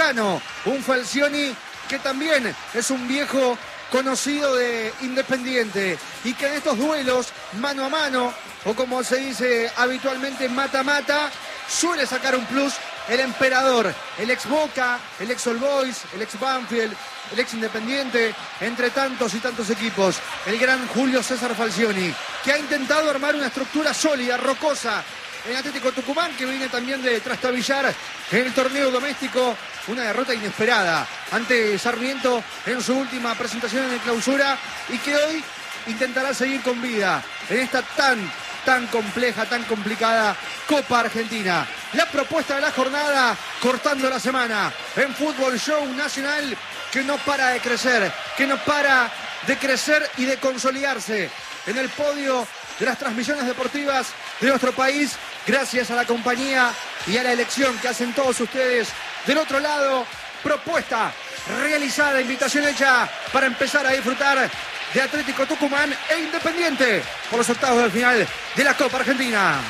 Decano, un Falcioni que también es un viejo conocido de Independiente y que en estos duelos mano a mano, o como se dice habitualmente mata-mata, suele sacar un plus el emperador, el ex Boca, el ex All Boys, el ex Banfield, el ex Independiente, entre tantos y tantos equipos, el gran Julio César Falcioni, que ha intentado armar una estructura sólida, rocosa, en Atlético Tucumán, que viene también de trastabillar en el torneo doméstico una derrota inesperada ante Sarmiento en su última presentación en el Clausura, y que hoy intentará seguir con vida en esta tan compleja, tan complicada Copa Argentina. La propuesta de la jornada, cortando la semana en Fútbol Show Nacional, que no para de crecer, que no para de crecer y de consolidarse en el podio de las transmisiones deportivas de nuestro país, gracias a la compañía y a la elección que hacen todos ustedes del otro lado. Propuesta realizada, invitación hecha para empezar a disfrutar de Atlético Tucumán e Independiente por los octavos de final de la Copa Argentina.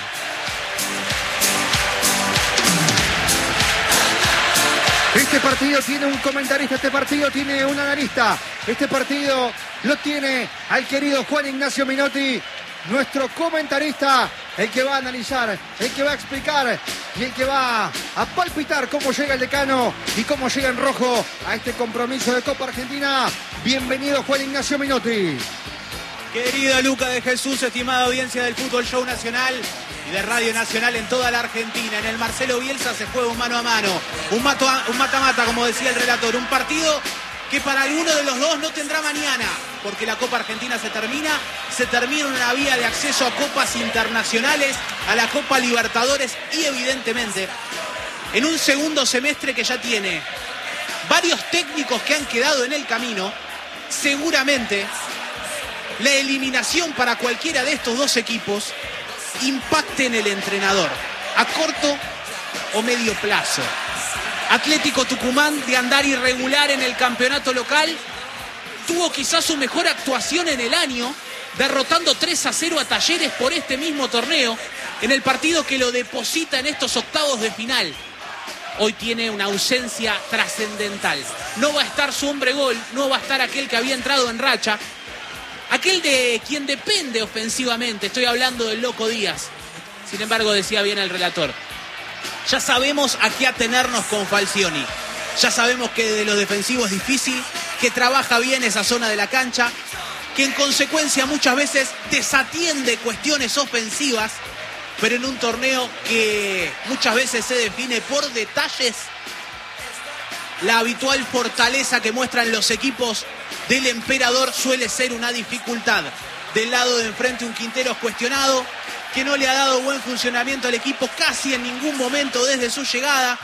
Este partido tiene un comentarista, este partido tiene un analista, este partido lo tiene al querido Juan Ignacio Minotti, nuestro comentarista, el que va a analizar, el que va a explicar y el que va a palpitar cómo llega el Decano y cómo llega en rojo a este compromiso de Copa Argentina. Bienvenido, Juan Ignacio Minotti. Querido Luca de Jesús, estimada audiencia del Fútbol Show Nacional y de Radio Nacional en toda la Argentina. En el Marcelo Bielsa se juega un mano a mano, un mata-mata, como decía el relator, un partido que para alguno de los dos no tendrá mañana, porque la Copa Argentina se termina una vía de acceso a copas internacionales, a la Copa Libertadores y evidentemente en un segundo semestre que ya tiene varios técnicos que han quedado en el camino. Seguramente la eliminación para cualquiera de estos dos equipos impacte en el entrenador a corto o medio plazo. Atlético Tucumán, de andar irregular en el campeonato local, tuvo quizás su mejor actuación en el año, derrotando 3-0 a Talleres por este mismo torneo, en el partido que lo deposita en estos octavos de final. Hoy tiene una ausencia trascendental. No va a estar su hombre gol, no va a estar aquel que había entrado en racha, aquel de quien depende ofensivamente. Estoy hablando del Loco Díaz. Sin embargo, decía bien el relator, ya sabemos a qué atenernos con Falcioni. Ya sabemos que de lo defensivo es difícil, que trabaja bien esa zona de la cancha, que en consecuencia muchas veces desatiende cuestiones ofensivas, pero en un torneo que muchas veces se define por detalles, la habitual fortaleza que muestran los equipos del emperador suele ser una dificultad. Del lado de enfrente un Quinteros cuestionado, que no le ha dado buen funcionamiento al equipo casi en ningún momento desde su llegada,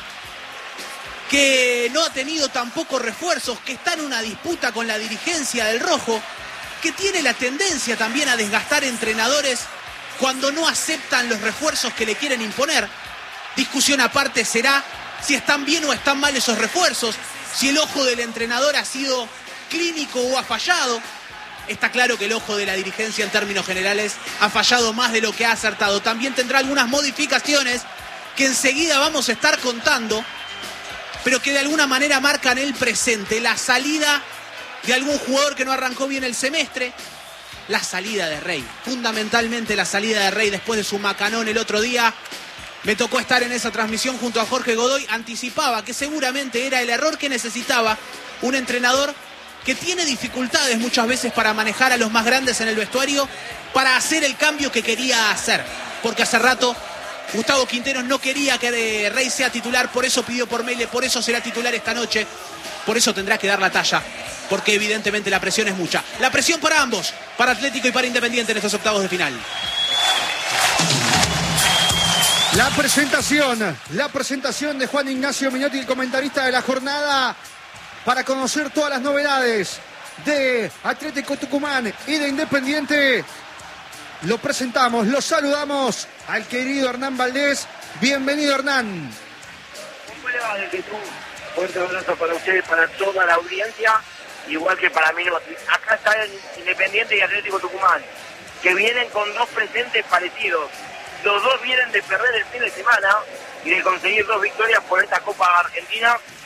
que no ha tenido tampoco refuerzos, que está en una disputa con la dirigencia del rojo, que tiene la tendencia también a desgastar entrenadores cuando no aceptan los refuerzos que le quieren imponer. Discusión aparte será si están bien o están mal esos refuerzos, si el ojo del entrenador ha sido clínico o ha fallado. Está claro que el ojo de la dirigencia en términos generales ha fallado más de lo que ha acertado. También tendrá algunas modificaciones que enseguida vamos a estar contando, pero que de alguna manera marcan el presente. La salida de algún jugador que no arrancó bien el semestre, la salida de Rey, fundamentalmente la salida de Rey después de su macanón el otro día. Me tocó estar en esa transmisión junto a Jorge Godoy. Anticipaba que seguramente era el error que necesitaba un entrenador que tiene dificultades muchas veces para manejar a los más grandes en el vestuario, para hacer el cambio que quería hacer. Porque hace rato Gustavo Quinteros no quería que Rey sea titular, por eso pidió por Mele, por eso será titular esta noche, por eso tendrá que dar la talla, porque evidentemente la presión es mucha. La presión para ambos, para Atlético y para Independiente en estos octavos de final. La presentación de Juan Ignacio Minotti, el comentarista de la jornada, para conocer todas las novedades de Atlético Tucumán y de Independiente. Lo presentamos, lo saludamos al querido Hernán Valdés. Bienvenido, Hernán. ¿Cómo le va, Jesús? Fuerte abrazo para ustedes, para toda la audiencia, igual que para mí. Acá está el Independiente y Atlético Tucumán, que vienen con dos presentes parecidos. Los dos vienen de perder el fin de semana y de conseguir 2 victorias por esta Copa Argentina,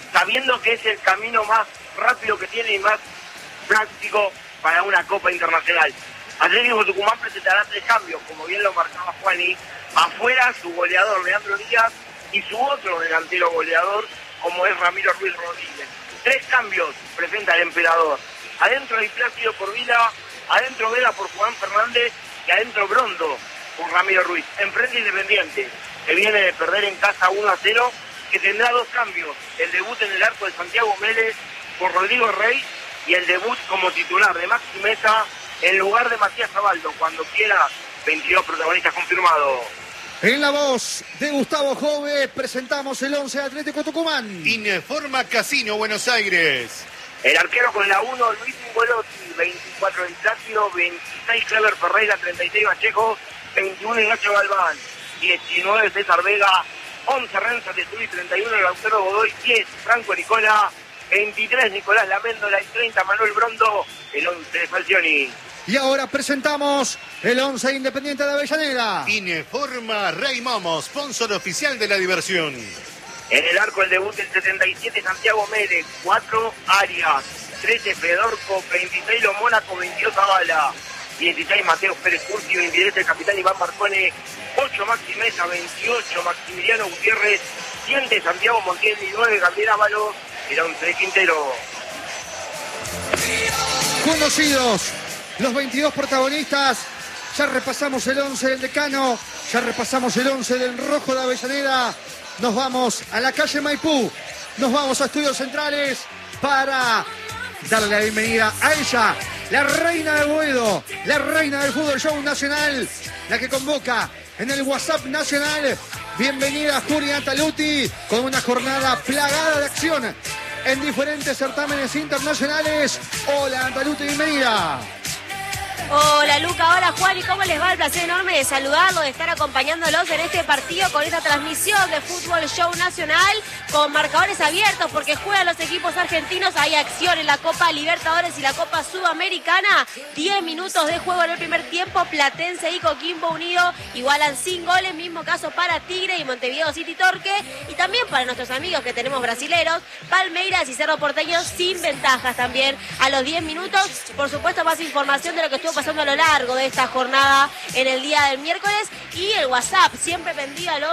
sabiendo que es el camino más rápido que tiene y más práctico para una Copa Internacional. Atlético Tucumán presentará 3 cambios, como bien lo marcaba Juani. Afuera su goleador Leandro Díaz y su otro delantero goleador, como es Ramiro Ruiz Rodríguez. 3 cambios presenta el emperador. Adentro Di Plácido por Vila, adentro Vela por Juan Fernández y adentro Brondo por Ramiro Ruiz. Enfrente Independiente, que viene de perder en casa 1-0, que tendrá 2 cambios. El debut en el arco de Santiago Mélez por Rodrigo Rey y el debut como titular de Maxi Mesa en lugar de Matías Zabaldo. Cuando quiera, 22 protagonistas confirmados. En la voz de Gustavo Jove presentamos el 11 de Atlético Tucumán. Ineforma Casino, Buenos Aires. El arquero con la 1, Luis Ingolotti, 24 Di Plácido, 26 Clever Ferreira, 36 Vallejo, 21 Ignacio Galván, 19 César Vega, 11 Renzo Tesuri, 31 Lautaro Godoy, 10 Franco Nicola, 23 Nicolás Laméndola y 30 Manuel Brondo, el 11 de Falcioni. Y ahora presentamos el 11 Independiente de Avellaneda. Ineforma Rey Momo, sponsor oficial de la diversión. En el arco el debut del 77 Santiago Mérez, 4 Arias, 13 Fedorco, 26 Lo Mónaco, 22 Zavala, 16 Mateo Pérez Curti, 23 el capitán Iván Marcone, 8 Maxi Mesa, 28 Maximiliano Gutiérrez, 7 Santiago Montiel y 9 Gabriel Ábalos, el 11 de Quintero. Conocidos los 22 protagonistas, ya repasamos el 11 del Decano, ya repasamos el 11 del Rojo de Avellaneda. Nos vamos a la calle Maipú, nos vamos a Estudios Centrales para darle la bienvenida a ella, la reina de Boedo, la reina del fútbol show nacional, la que convoca en el WhatsApp nacional. Bienvenida Julia Taluti, con una jornada plagada de acción en diferentes certámenes internacionales. Hola Antaluti, bienvenida. Hola Luca, hola Juan, ¿y cómo les va? El placer enorme de saludarlos, de estar acompañándolos en este partido con esta transmisión de Fútbol Show Nacional con marcadores abiertos porque juegan los equipos argentinos. Hay acción en la Copa Libertadores y la Copa Sudamericana. 10 minutos de juego en el primer tiempo. Platense y Coquimbo Unido igualan sin goles. Mismo caso para Tigre y Montevideo City Torque. Y también para nuestros amigos que tenemos brasileros, Palmeiras y Cerro Porteño sin ventajas también a los 10 minutos. Por supuesto, más información de lo que estuvo pasando a lo largo de esta jornada en el día del miércoles. Y el WhatsApp siempre pendido al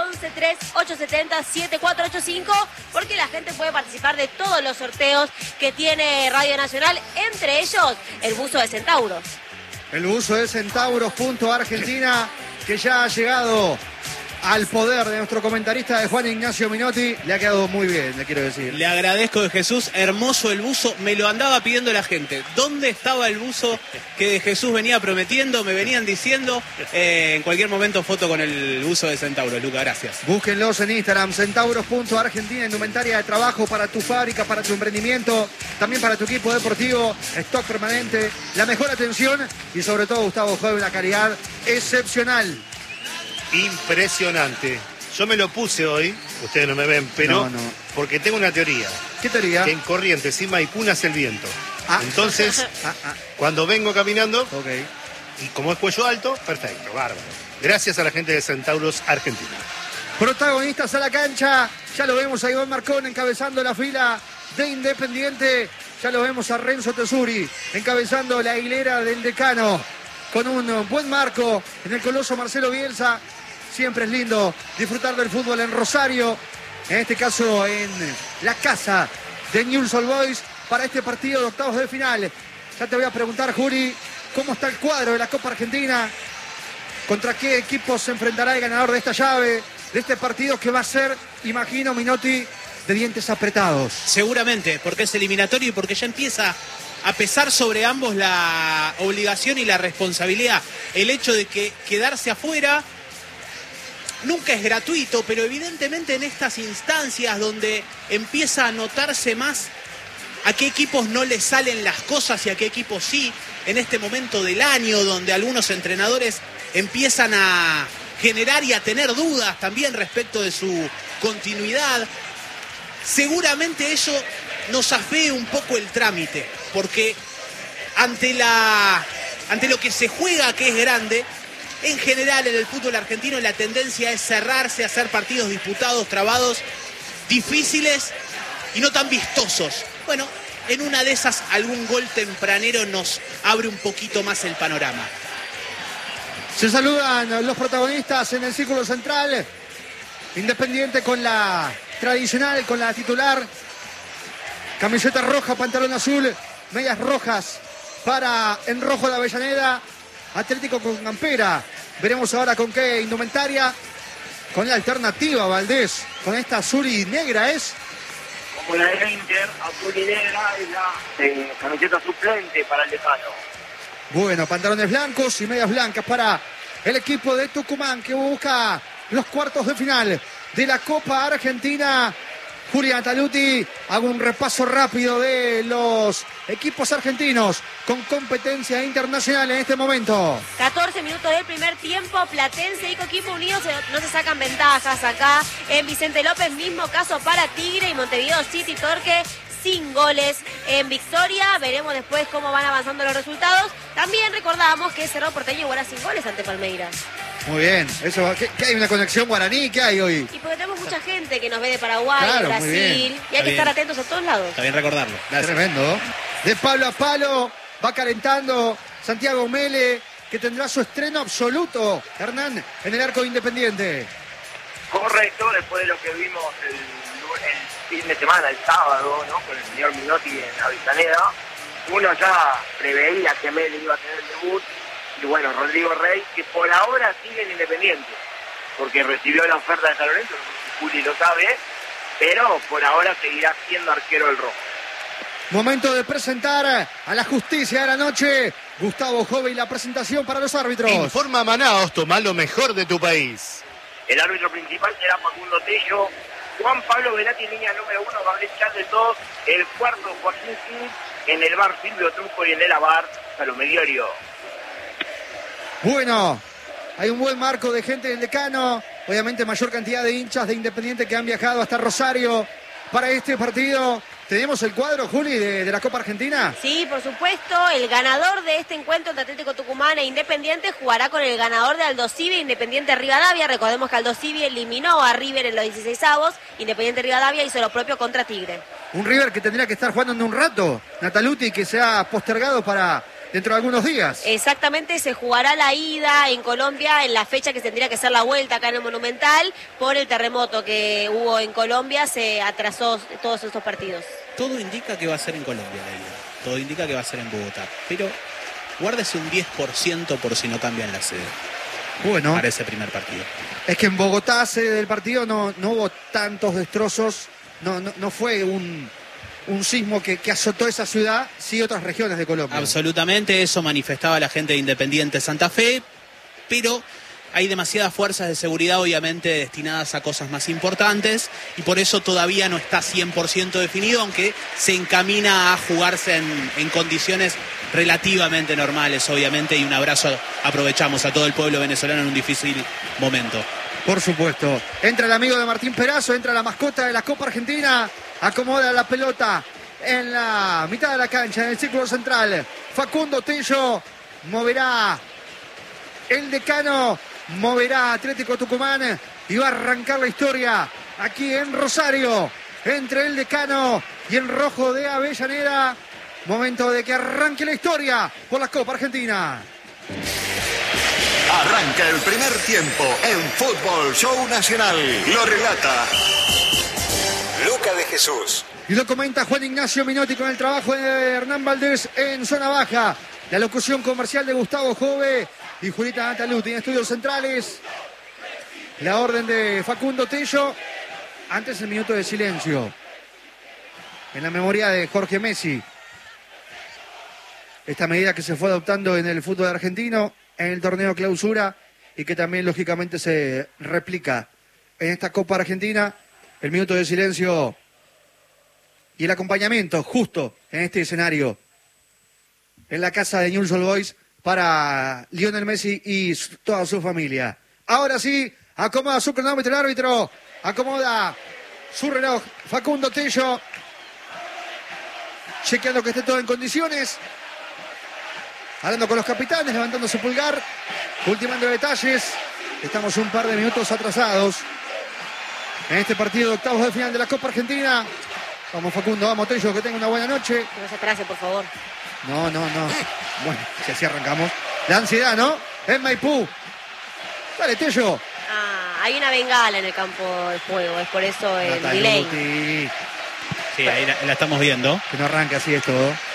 11-3-870-7485 porque la gente puede participar de todos los sorteos que tiene Radio Nacional, entre ellos el buzo de Centauros. El buzo de Centauros.Argentina, que ya ha llegado al poder de nuestro comentarista de Juan Ignacio Minotti. Le ha quedado muy bien, le quiero decir. Le agradezco de Jesús, hermoso el buzo. Me lo andaba pidiendo la gente. ¿Dónde estaba el buzo que de Jesús venía prometiendo? Me venían diciendo. En cualquier momento foto con el buzo de Centauro, Luca, gracias. Búsquenlos en Instagram, Centauros.Argentina, indumentaria de trabajo para tu fábrica, para tu emprendimiento, también para tu equipo deportivo, stock permanente, la mejor atención y sobre todo, Gustavo Jove, una calidad excepcional. Impresionante. Yo me lo puse hoy, ustedes no me ven, pero No. porque tengo una teoría. ¿Qué teoría? Que en Corrientes y Maipú nace el viento. Ah. Entonces, cuando vengo caminando, Ok. y como es cuello alto, perfecto, bárbaro. Gracias a la gente de Centauros Argentina. Protagonistas a la cancha, ya lo vemos a Iván Marcón encabezando la fila de Independiente, ya lo vemos a Renzo Tesuri encabezando la hilera del Decano, con un buen marco en el coloso Marcelo Bielsa. Siempre es lindo disfrutar del fútbol en Rosario, en este caso en la casa de Newell's Old Boys para este partido de octavos de final. Ya te voy a preguntar, Juri, ¿cómo está el cuadro de la Copa Argentina? ¿Contra qué equipos se enfrentará el ganador de esta llave, de este partido que va a ser, imagino, Minotti, de dientes apretados? Seguramente, porque es eliminatorio y porque ya empieza a pesar sobre ambos la obligación y la responsabilidad. El hecho de que quedarse afuera nunca es gratuito, pero evidentemente en estas instancias donde empieza a notarse más a qué equipos no les salen las cosas y a qué equipos sí, en este momento del año donde algunos entrenadores empiezan a generar y a tener dudas también respecto de su continuidad, seguramente eso nos afee un poco el trámite, porque ante lo que se juega, que es grande, en general en el fútbol argentino la tendencia es cerrarse, hacer partidos disputados, trabados, difíciles y no tan vistosos. Bueno, en una de esas algún gol tempranero nos abre un poquito más el panorama. Se saludan los protagonistas en el círculo central. Independiente con la tradicional, con la titular. Camiseta roja, pantalón azul, medias rojas para en rojo de Avellaneda. Atlético con campera. Veremos ahora con qué indumentaria. Con la alternativa, Valdés. Con esta azul y negra es. Como la de Inter, azul y negra, es la camiseta suplente para el Decano. Bueno, pantalones blancos y medias blancas para el equipo de Tucumán que busca los cuartos de final de la Copa Argentina. Julián Taluti, hago un repaso rápido de los equipos argentinos con competencia internacional en este momento. 14 minutos del primer tiempo, Platense y Coquimbo Unidos no se sacan ventajas acá en Vicente López, mismo caso para Tigre y Montevideo City Torque. Sin goles en victoria. Veremos después cómo van avanzando los resultados. También recordamos que Cerro Porteño iguala sin goles ante Palmeiras. Muy bien, eso, ¿qué hay una conexión guaraní? ¿Qué hay hoy? Y porque tenemos mucha gente que nos ve de Paraguay, Claro, de muy Brasil, bien. y hay que estar atentos a todos lados. Está bien recordarlo. Gracias. Tremendo. De palo a palo, va calentando Santiago Mele, que tendrá su estreno absoluto, Hernán, en el arco de Independiente. Correcto, después de lo que vimos el fin de semana, el sábado, ¿no? Con el señor Minotti en Avellaneda, uno ya preveía que Mele iba a tener el debut, y bueno, Rodrigo Rey, que por ahora sigue en Independiente, porque recibió la oferta de San Lorenzo, no sé si Juli lo sabe, pero por ahora seguirá siendo arquero del Rojo. Momento de presentar a la justicia de la noche. Gustavo Jove y la presentación para los árbitros. Informa Manaos, toma lo mejor de tu país. El árbitro principal será Facundo Tello, Juan Pablo Velati en línea número 1, Gabriel Chávez 2, el cuarto Joaquín King, en el bar Silvio Trunfo y en el bar Salomé Diorio. Bueno, hay un buen marco de gente del Decano. Obviamente mayor cantidad de hinchas de Independiente que han viajado hasta Rosario para este partido. ¿Tenemos el cuadro, Juli, de la Copa Argentina? Sí, por supuesto. El ganador de este encuentro entre Atlético Tucumán e Independiente jugará con el ganador de Aldosivi e Independiente Rivadavia. Recordemos que Aldosivi eliminó a River en los 16avos. Independiente Rivadavia hizo lo propio contra Tigre. Un River que tendría que estar jugando en un rato. Nataluti, que se ha postergado para dentro de algunos días. Exactamente, se jugará la ida en Colombia en la fecha que tendría que ser la vuelta acá en el Monumental. Por el terremoto que hubo en Colombia se atrasó todos estos partidos. Todo indica que va a ser en Colombia la ida. Todo indica que va a ser en Bogotá. Pero guárdese un 10% por si no cambian la sede. Bueno, para ese primer partido. Es que en Bogotá, sede del partido, no hubo tantos destrozos. No fue un sismo que azotó esa ciudad, sí otras regiones de Colombia. Absolutamente, eso manifestaba la gente de Independiente Santa Fe, pero hay demasiadas fuerzas de seguridad obviamente destinadas a cosas más importantes y por eso todavía no está 100% definido, aunque se encamina a jugarse en condiciones relativamente normales obviamente, y un abrazo aprovechamos a todo el pueblo venezolano en un difícil momento. Por supuesto. Entra el amigo de Martín Perazo, entra la mascota de la Copa Argentina, acomoda la pelota en la mitad de la cancha, en el círculo central. Facundo Tello moverá el Decano, moverá Atlético Tucumán y va a arrancar la historia aquí en Rosario, entre el Decano y el rojo de Avellaneda. Momento de que arranque la historia por la Copa Argentina. Arranca el primer tiempo en Fútbol Show Nacional. Lo relata Luca de Jesús. Y lo comenta Juan Ignacio Minotti con el trabajo de Hernán Valdés en zona baja. La locución comercial de Gustavo Jove y Julieta Nataluti en estudios centrales. La orden de Facundo Tello. Antes el minuto de silencio. En la memoria de Jorge Messi. Esta medida que se fue adoptando en el fútbol argentino, en el torneo clausura, y que también lógicamente se replica en esta Copa Argentina. El minuto de silencio y el acompañamiento justo en este escenario, en la casa de Newell's Old Boys, para Lionel Messi y toda su familia. Ahora sí, acomoda su cronómetro el árbitro, acomoda su reloj Facundo Tello, chequeando que esté todo en condiciones, hablando con los capitanes, levantando su pulgar, ultimando detalles. Estamos un par de minutos atrasados en este partido de octavos de final de la Copa Argentina. Vamos Facundo, vamos Tello, que tenga una buena noche. No se atrase, por favor. No. Bueno, si así arrancamos. La ansiedad, ¿no? Es Maipú. Dale, Tello. Hay una bengala en el campo de juego, es por eso el Natalia delay. Guti. Sí, ahí la estamos viendo. Que no arranque así esto.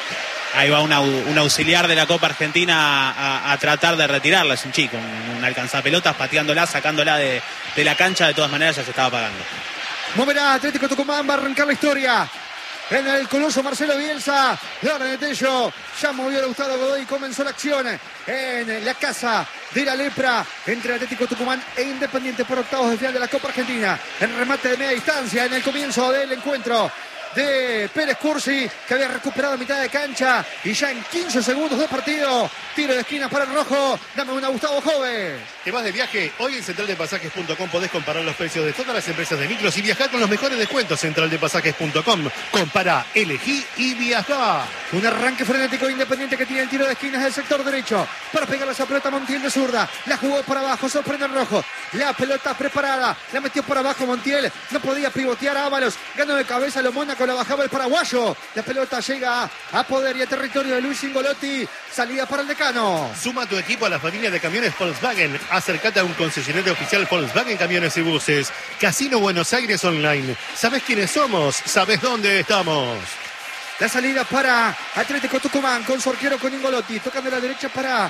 Ahí va un auxiliar de la Copa Argentina a tratar de retirarla. Es un chico, un alcanzapelotas, pateándola, sacándola de la cancha. De todas maneras ya se estaba apagando. Moverá Atlético Tucumán, va a arrancar la historia. En el coloso Marcelo Bielsa, la orden de Tello, ya movió a Gustavo Godoy y comenzó la acción en la casa de la lepra entre Atlético Tucumán e Independiente por octavos de final de la Copa Argentina. El remate de media distancia en el comienzo del encuentro de Pérez Cursi, que había recuperado mitad de cancha y ya en 15 segundos de partido, tiro de esquina para el rojo. Dame una, Gustavo Jove. ¿Te vas de viaje? Hoy en centraldepasajes.com podés comparar los precios de todas las empresas de micros y viajar con los mejores descuentos. Centraldepasajes.com. Compara, elegí y viajá. Un arranque frenético de Independiente que tiene el tiro de esquinas del sector derecho para pegarle esa pelota a Montiel de zurda. La jugó por abajo, sorprende el rojo. La pelota preparada, la metió por abajo Montiel. No podía pivotear a Ábalos. Ganó de cabeza lo Mónaco, la bajaba el paraguayo. La pelota llega a poder y a territorio de Luis Ingolotti. Salida para el decano. Suma tu equipo a la familia de camiones Volkswagen. Acércate a un concesionario oficial Volkswagen Camiones y Buses. Casino Buenos Aires Online. ¿Sabés quiénes somos? ¿Sabés dónde estamos? La salida para Atlético Tucumán con Sorquero, con Ingolotti. Tocando a la derecha para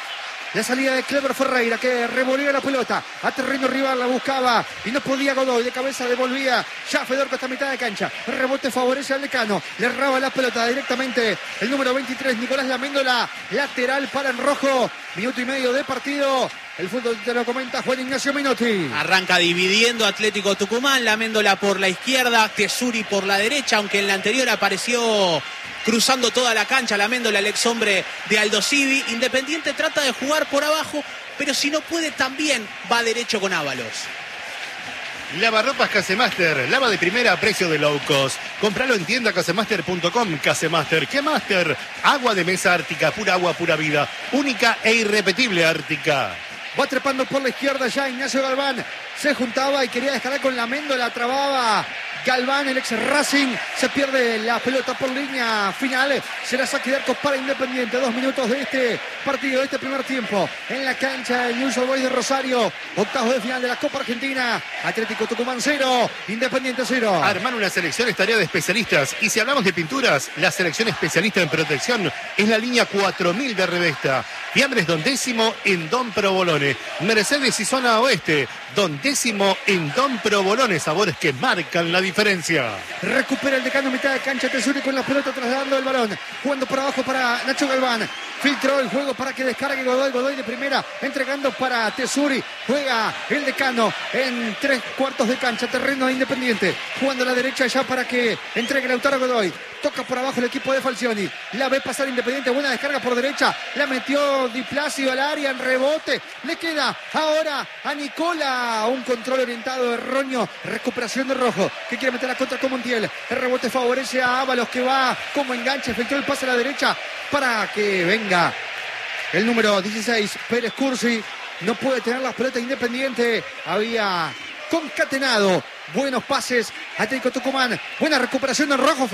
la salida de Cleber Ferreira, que revolvía la pelota a terreno rival, la buscaba y no podía Godoy. De cabeza devolvía ya Fedorco hasta mitad de cancha. Rebote favorece al decano. Le erraba la pelota directamente el número 23, Nicolás Laméndola. Lateral para el rojo. Minuto y medio de partido. El fútbol te lo comenta Juan Ignacio Minotti. Arranca dividiendo Atlético Tucumán, Laméndola por la izquierda, Tesuri por la derecha, aunque en la anterior apareció cruzando toda la cancha, Laméndola, el ex hombre de Aldo Civi. Independiente trata de jugar por abajo, pero si no puede también va derecho con Ábalos. Lavarropas Casemaster, lava de primera a precio de low cost. Compralo en tienda casemaster.com. Casemaster, ¿qué Master? Agua de mesa Ártica, pura agua, pura vida. Única e irrepetible Ártica. Va trepando por la izquierda ya Ignacio Galván. Se juntaba y quería descargar con Laméndola, trababa Galván, el ex Racing. Se pierde la pelota por línea final. Será saque de arco para Independiente. 2 minutos de este partido, de este primer tiempo. En la cancha del News Boys de Rosario. Octavos de final de la Copa Argentina. Atlético Tucumán 0, Independiente 0. Armar una selección es tarea de especialistas. Y si hablamos de pinturas, la selección especialista en protección es la línea 4000 de Revesta. Fiambres Don Décimo en Don Provolone. Mercedes y zona oeste. Don Décimo en Don Provolone. Sabores que marcan la diferencia. Recupera el decano mitad de cancha. Tesuri con la pelota trasladando el balón. Jugando por abajo para Nacho Galván. Filtró el juego para que descargue Godoy. Godoy de primera. Entregando para Tesuri. Juega el decano en 3/4 de cancha. Terreno de Independiente. Jugando a la derecha ya para que entregue Lautaro Godoy. Toca por abajo el equipo de Falcioni. La ve pasar Independiente. Buena descarga por derecha. La metió Di Plácido al área en rebote. Le queda ahora a Nicola. Un control orientado erróneo. Recuperación de Rojo, que quiere meter la contra con Montiel. El rebote favorece a Ábalos, que va como enganche. Efectuó el pase a la derecha para que venga el número 16, Pérez Cursi. No puede tener las pelotas Independiente. Había concatenado buenos pases Atlético Tucumán. Buena recuperación del Rojo.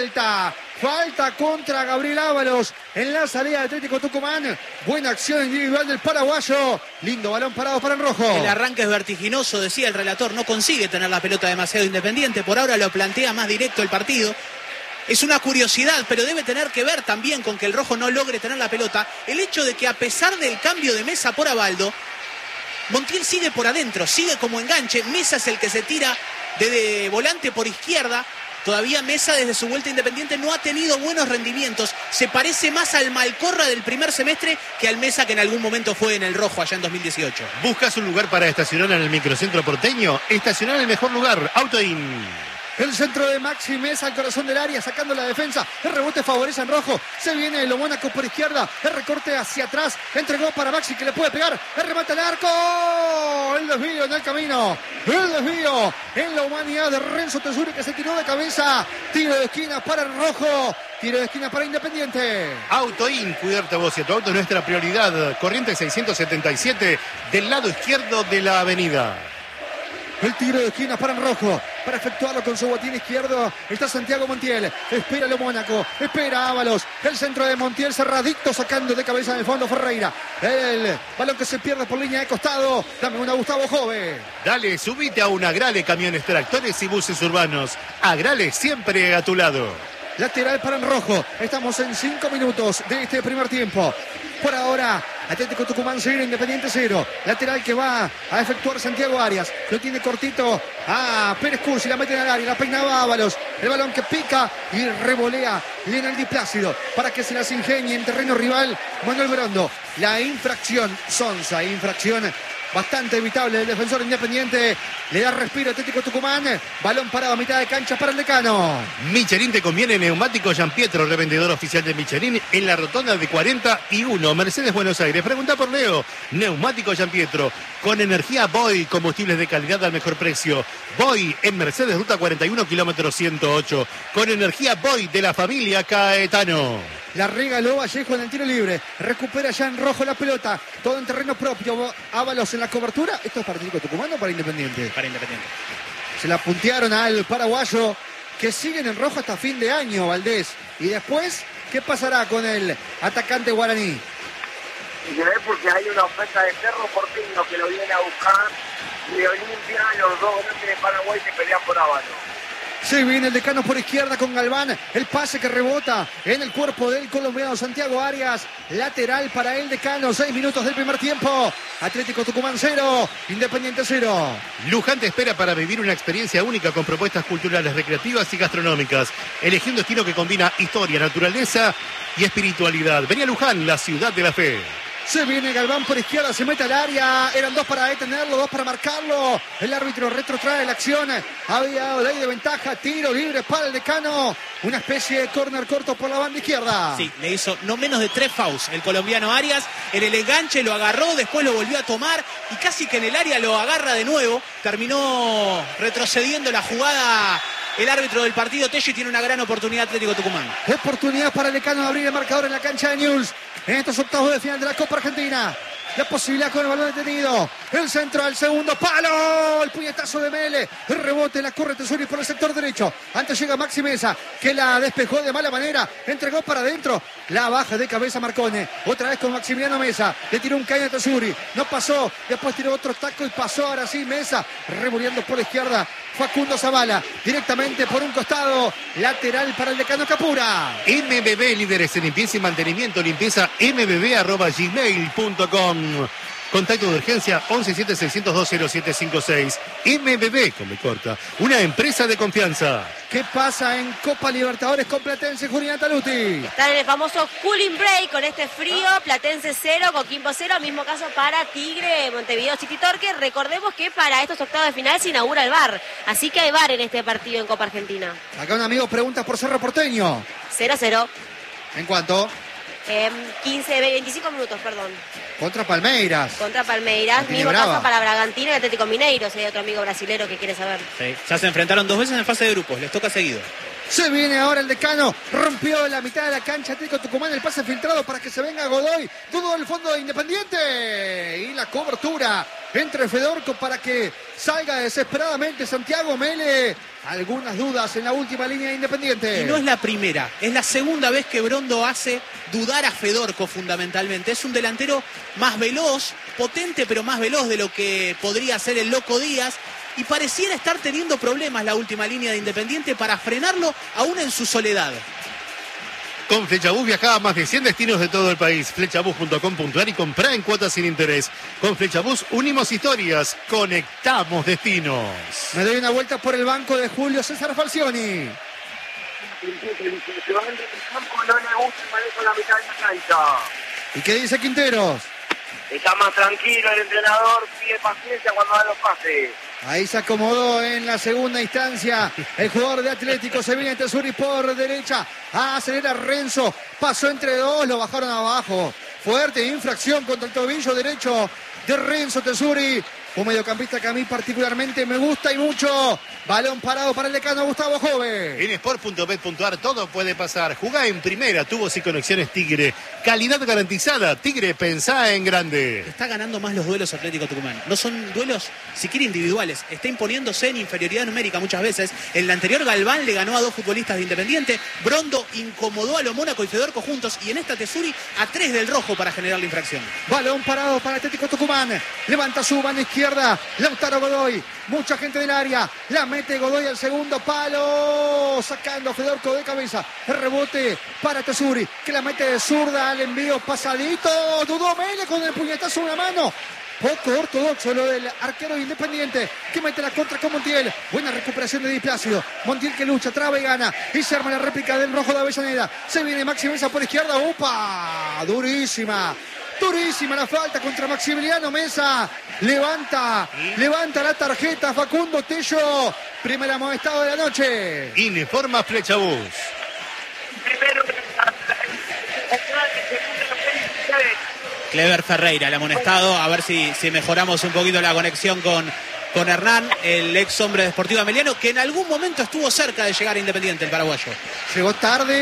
Falta contra Gabriel Ábalos en la salida de Atlético Tucumán. Buena acción individual del paraguayo. Lindo balón parado para el Rojo. El arranque es vertiginoso, decía el relator. No consigue tener la pelota demasiado Independiente. Por ahora lo plantea más directo el partido. Es una curiosidad, pero debe tener que ver también con que el Rojo no logre tener la pelota. El hecho de que a pesar del cambio de Mesa por Abaldo, Montiel sigue por adentro, sigue como enganche. Mesa es el que se tira de volante por izquierda. Todavía Mesa desde su vuelta Independiente no ha tenido buenos rendimientos. Se parece más al Malcorra del primer semestre que al Mesa que en algún momento fue en el Rojo allá en 2018. ¿Buscas un lugar para estacionar en el microcentro porteño? Estacionar en el mejor lugar, Autoin. El centro de Maxi Mesa al corazón del área, sacando la defensa. El rebote favorece en Rojo. Se viene el Mónaco por izquierda. El recorte hacia atrás. Entregó para Maxi, que le puede pegar. El remate al arco. El desvío en el camino. El desvío en la humanidad de Renzo Tesuri, que se tiró de cabeza. Tiro de esquina para el Rojo. Tiro de esquina para Independiente. Autoin, cuidarte vos y a tu auto es nuestra prioridad. Corriente 677 del lado izquierdo de la avenida. El tiro de esquina para el Rojo. para efectuarlo con su botín izquierdo. Está Santiago Montiel. Espera lo Mónaco. Espera Ábalos. El centro de Montiel cerradito, sacando de cabeza en el fondo Ferreira. El balón que se pierde por línea de costado. Dame una, Gustavo Jove. Dale, subite a un Agrale Camiones, Tractores y Buses Urbanos. Agrale siempre a tu lado. Lateral para el rojo. Estamos en 5 minutos de este primer tiempo. Por ahora, Atlético Tucumán 0, Independiente 0. Lateral que va a efectuar Santiago Arias. Lo tiene cortito a Pérez Cursi. La mete en el área. La peinaba Ábalos. El balón que pica y revolea Lionel Plácido para que se las ingenie en terreno rival Manuel Brondo. La infracción Sonsa. Infracción bastante evitable del defensor Independiente. Le da respiro a Atlético Tucumán. Balón parado a mitad de cancha para el decano. Michelin te conviene. Neumático Gianpietro, revendedor oficial de Michelin en la rotonda de 41. Mercedes, Buenos Aires. Pregunta por Leo. Neumático Gianpietro con energía Boy. Combustibles de calidad al mejor precio. Boy en Mercedes, ruta 41, kilómetro 108. Con energía Boy de la familia Caetano. La regaló Vallejo en el tiro libre. Recupera ya en rojo la pelota. Todo en terreno propio. Ábalos en la cobertura. ¿Esto es para Atlético Tucumán o para Independiente? Para Independiente. Se la puntearon al paraguayo, que siguen en rojo hasta fin de año, Valdés. Y después, ¿qué pasará con el atacante guaraní? Y se ve porque hay una oferta de Cerro Porteño que lo viene a buscar. De Olimpia, los dos grandes de Paraguay se pelean por Ábalos. Se viene el decano por izquierda con Galván. El pase que rebota en el cuerpo del colombiano Santiago Arias. Lateral para el decano. 6 minutos del primer tiempo. Atlético Tucumán 0. Independiente 0. Luján te espera para vivir una experiencia única con propuestas culturales, recreativas y gastronómicas. Elegí un destino que combina historia, naturaleza y espiritualidad. Vení a Luján, la ciudad de la fe. Se viene Galván por izquierda, se mete al área. Eran 2 para detenerlo, 2 para marcarlo. El árbitro retrotrae la acción. Había dado ley de ventaja, tiro libre para el decano. Una especie de córner corto por la banda izquierda. Sí, le hizo no menos de 3 fouls el colombiano Arias. En el enganche lo agarró, después lo volvió a tomar y casi que en el área lo agarra de nuevo. Terminó retrocediendo la jugada. El árbitro del partido, Tello, tiene una gran oportunidad Atlético Tucumán. Oportunidad para el decano de abrir el marcador en la cancha de Newell's. En estos octavos de final de la Copa Argentina. La posibilidad con el balón detenido. El centro al segundo palo. El puñetazo de Mele. El rebote, la corre Tesuri por el sector derecho. Antes llega Maxi Mesa, que la despejó de mala manera. Entregó para adentro. La baja de cabeza Marcone. Otra vez con Maximiliano Mesa. Le tiró un caño a Tesuri. No pasó. Después tiró otro taco y pasó ahora sí Mesa. Revolviendo por la izquierda. Facundo Zavala. Directamente por un costado. Lateral para el decano Capura. MBB, líderes en limpieza y mantenimiento. Limpieza mbb@gmail.com. Contacto de urgencia 1176020756. MBB, con B corta, una empresa de confianza. ¿Qué pasa en Copa Libertadores con Platense, Julián Taluti? Están en el famoso cooling break con este frío. Platense 0, Coquimbo 0. Mismo caso para Tigre, Montevideo City Torque. Recordemos que para estos octavos de final se inaugura el VAR. Así que hay VAR en este partido en Copa Argentina. Acá un amigo pregunta por Cerro Porteño. 0-0. ¿En cuánto? 25 minutos, perdón. Contra Palmeiras. Contra Palmeiras. Mismo caso para Bragantino y Atlético Mineiro. Si hay otro amigo brasilero que quiere saber. Sí, ya se enfrentaron 2 veces en fase de grupos. Les toca seguido. Se viene ahora el decano. Rompió la mitad de la cancha Atlético Tucumán. El pase filtrado para que se venga Godoy. Dudo del fondo de Independiente. Y la cobertura entre Fedorco para que salga desesperadamente Santiago Mele. Algunas dudas en la última línea de Independiente. Y no es la primera, es la segunda vez que Brondo hace dudar a Fedorco fundamentalmente. Es un delantero más veloz, potente pero más veloz de lo que podría ser el Loco Díaz. Y pareciera estar teniendo problemas la última línea de Independiente para frenarlo aún en su soledad. Con Flechabús viajaba a más de 100 destinos de todo el país. Flechabús.com.ar y comprá en cuotas sin interés. Con Flechabús unimos historias, conectamos destinos. Me doy una vuelta por el banco de Julio César Falcioni. Se van del campo, no le gusta el manejo en la mitad de la cancha. ¿Y qué dice Quinteros? Está más tranquilo el entrenador, pide paciencia cuando da los pases. Ahí se acomodó en la segunda instancia el jugador de Atlético. Se viene Tesuri por derecha. Acelera Renzo. Pasó entre dos. Lo bajaron abajo. Fuerte infracción contra el tobillo derecho de Renzo Tesuri. Un mediocampista que a mí particularmente me gusta y mucho. Balón parado para el decano Gustavo Jove. En sport.bet.ar todo puede pasar. Jugá en primera, tubos y conexiones Tigre. Calidad garantizada. Tigre, pensá en grande. Está ganando más los duelos Atlético Tucumán. No son duelos siquiera individuales. Está imponiéndose en inferioridad numérica muchas veces. En la anterior Galván le ganó a 2 futbolistas de Independiente. Brondo incomodó a lo Mónaco y Fedorco juntos. Y en esta Tesuri a 3 del rojo para generar la infracción. Balón parado para Atlético Tucumán. Levanta su mano izquierda. Lautaro Godoy. Mucha gente del área. La mete Godoy al segundo palo. Sacando a Fedorco de cabeza. El rebote para Tesuri. Que la mete de zurda al envío pasadito. Dudó Mele con el puñetazo en una mano. Poco ortodoxo lo del arquero Independiente, que mete la contra con Montiel. Buena recuperación de Di Plácido. Montiel que lucha, traba y gana. Y se arma la réplica del rojo de Avellaneda. Se viene Maxi Mesa por izquierda. ¡Opa! Durísima. Durísima la falta contra Maximiliano Mesa. Levanta la tarjeta Facundo Tello. Primer amonestado de la noche. Informa Flechabús. Primero, Clever Ferreira, el amonestado. A ver si mejoramos un poquito la conexión con Hernán, el ex hombre de Sportivo Ameliano, que en algún momento estuvo cerca de llegar a Independiente, el paraguayo. Llegó tarde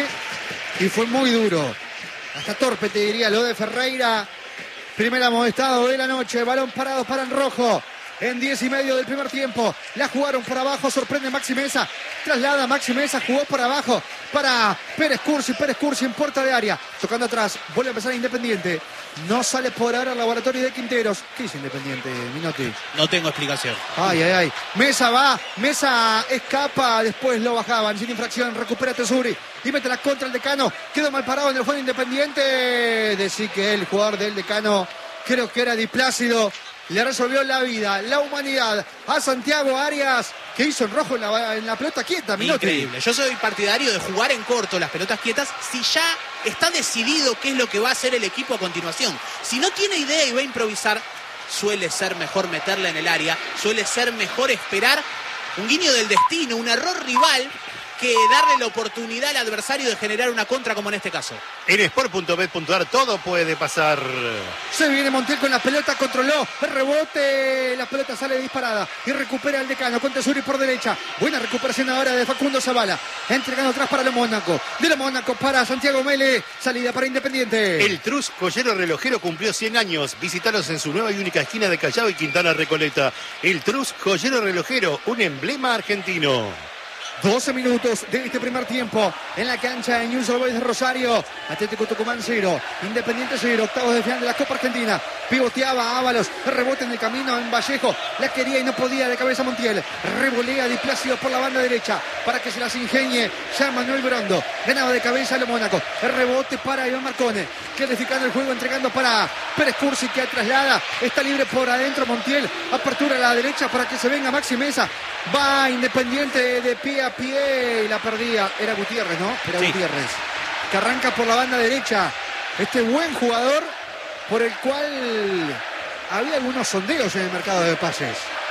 y fue muy duro. Hasta torpe te diría lo de Ferreira. Primer amonestado de la noche. Balón parado para el rojo. En 10 y medio del primer tiempo. La jugaron por abajo. Sorprende Maxi Mesa. Traslada Maxi Mesa. Jugó por abajo para Pérez Cursi. Pérez Cursi en puerta de área. Tocando atrás. Vuelve a empezar Independiente. No sale por ahora el laboratorio de Quinteros. ¿Qué dice Independiente, Minotti? No tengo explicación. Ay. Mesa va. Mesa escapa. Después lo bajaban. Sin infracción. Recupera Tesuri. Y mete la contra el decano. Quedó mal parado en el juego Independiente. Decir que el jugador del decano, creo que era Di Plácido, le resolvió la vida, la humanidad a Santiago Arias, que hizo en rojo en la pelota quieta. Minotti. Increíble. Yo soy partidario de jugar en corto las pelotas quietas si ya está decidido qué es lo que va a hacer el equipo a continuación. Si no tiene idea y va a improvisar, suele ser mejor meterla en el área, suele ser mejor esperar un guiño del destino, un error rival, que darle la oportunidad al adversario de generar una contra como en este caso. En sport.bet.ar todo puede pasar. Se viene Montiel con la pelota, controló el rebote, la pelota sale disparada y recupera el decano con Tesuri por derecha. Buena recuperación ahora de Facundo Zavala, entregando atrás para lo Mónaco, de lo Mónaco para Santiago Mele, salida para Independiente. El Trus Joyero Relojero cumplió 100 años. Visítalos en su nueva y única esquina de Callao y Quintana Recoleta. El Trus Joyero Relojero, un emblema argentino. 12 minutos de este primer tiempo en la cancha de Newell's Old Boys de Rosario. Atlético Tucumán 0, Independiente 0, octavos de final de la Copa Argentina. Pivoteaba Ábalos, rebote en el camino en Vallejo, la quería y no podía de cabeza Montiel. Revolea Di Plácido por la banda derecha para que se las ingenie ya Manuel Brondo. Ganaba de cabeza a lo Mónaco. El rebote para Iván Marcone, clarificando el juego, entregando para Pérez Cursi, que traslada. Está libre por adentro Montiel. Apertura a la derecha para que se venga Maxi Mesa. Va Independiente de pie a pie y la perdía. Era Gutiérrez, ¿no? Era sí. Gutiérrez, que arranca por la banda derecha. Este buen jugador por el cual había algunos sondeos en el mercado de pases.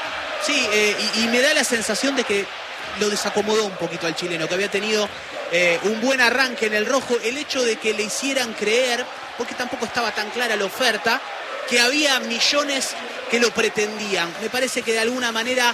Sí, y me da la sensación de que lo desacomodó un poquito al chileno, que había tenido un buen arranque en el rojo. El hecho de que le hicieran creer, porque tampoco estaba tan clara la oferta, que había millones que lo pretendían. Me parece que de alguna manera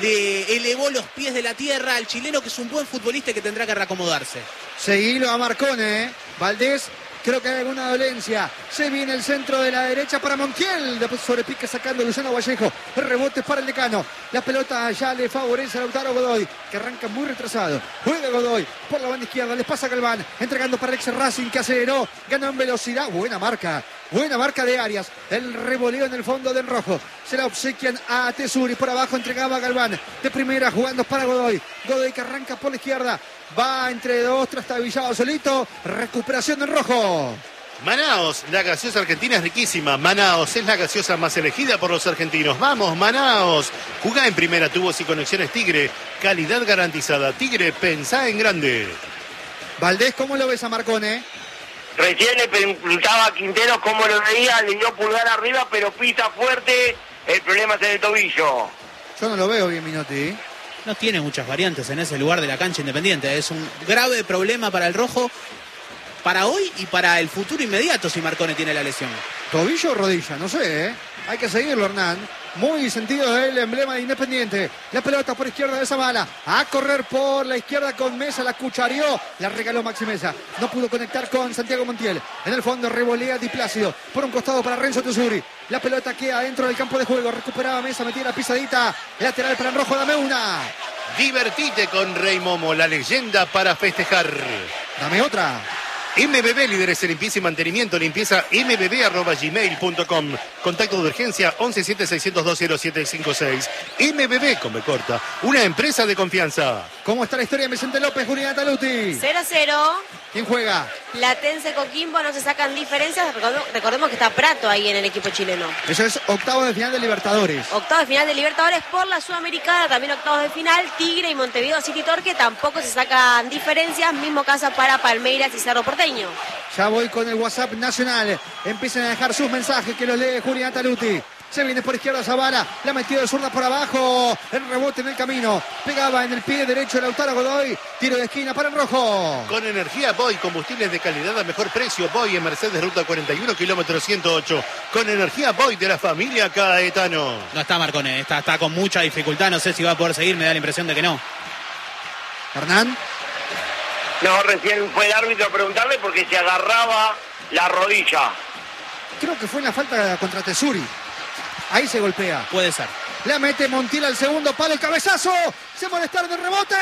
le elevó los pies de la tierra al chileno, que es un buen futbolista y que tendrá que reacomodarse. Seguilo a Marcone, Valdés. Creo que hay alguna dolencia. Se viene el centro de la derecha para Montiel. Después sobre pique sacando Luciano Vallejo. El rebote para el decano. La pelota ya le favorece a Lautaro Godoy, que arranca muy retrasado. Juega Godoy por la banda izquierda. Les pasa a Galván. Entregando para Ex Racing, que aceleró. Ganó en velocidad. Buena marca de Arias. El revoleo en el fondo del rojo. Se la obsequian a Tesuri. Por abajo entregaba a Galván. De primera jugando para Godoy. Godoy que arranca por la izquierda. Va entre dos, trastabillado solito. Recuperación en rojo. Manaos, la gaseosa argentina es riquísima. Manaos es la gaseosa más elegida por los argentinos. ¡Vamos, Manaos! Jugá en primera, tubos y conexiones Tigre. Calidad garantizada. Tigre, pensá en grande. Valdés, ¿cómo lo ves a Marcone? Recién le preguntaba a Quinteros cómo lo veía, le dio pulgar arriba, pero pisa fuerte. El problema es en el tobillo. Yo no lo veo bien, Minotti. No tiene muchas variantes en ese lugar de la cancha Independiente. Es un grave problema para el rojo. para hoy y para el futuro inmediato si Marcone tiene la lesión. ¿Tobillo o rodilla? No sé, ¿eh? Hay que seguirlo, Hernán. Muy sentido el emblema de Independiente. La pelota por izquierda de Zavala. A correr por la izquierda con Mesa. La cuchareó. La regaló Maxi Mesa. No pudo conectar con Santiago Montiel. En el fondo revolea Di Plácido. Por un costado para Renzo Tesuri. La pelota queda dentro del campo de juego. Recuperaba Mesa. Metía la pisadita. Lateral para el rojo. Dame una. Divertite con Rey Momo, la leyenda para festejar. Dame otra. MBB, líderes en limpieza y mantenimiento, limpieza mbb@gmail.com. Contacto de urgencia 1176020756. MBB, con B corta, una empresa de confianza. ¿Cómo está la historia de Vicente López, Julián Taluti? 0-0. ¿Quién juega? Platense Coquimbo, no se sacan diferencias. Recordemos que está Prato ahí en el equipo chileno. Eso es octavo de final de Libertadores. Octavos de final de Libertadores por la Sudamericana, también octavos de final. Tigre y Montevideo City Torque tampoco se sacan diferencias. Mismo caso para Palmeiras y Cerro Porteño. Ya voy con el WhatsApp nacional. Empiecen a dejar sus mensajes que los lee Julián Taluti. Se viene por izquierda Zavala, la metió de zurda por abajo, el rebote en el camino, pegaba en el pie derecho de Lautaro Godoy, tiro de esquina para el rojo. Con energía Boy, combustibles de calidad a mejor precio. Boy en Mercedes Ruta 41, kilómetro 108. Con energía Boy de la familia Caetano. No está Marcone, está con mucha dificultad, no sé si va a poder seguir, me da la impresión de que no. Hernán. No, recién fue el árbitro a preguntarle porque se agarraba la rodilla. Creo que fue una falta contra Tesuri. Ahí se golpea. Puede ser. La mete Montiel al segundo palo, el cabezazo. Se molestaron del rebote.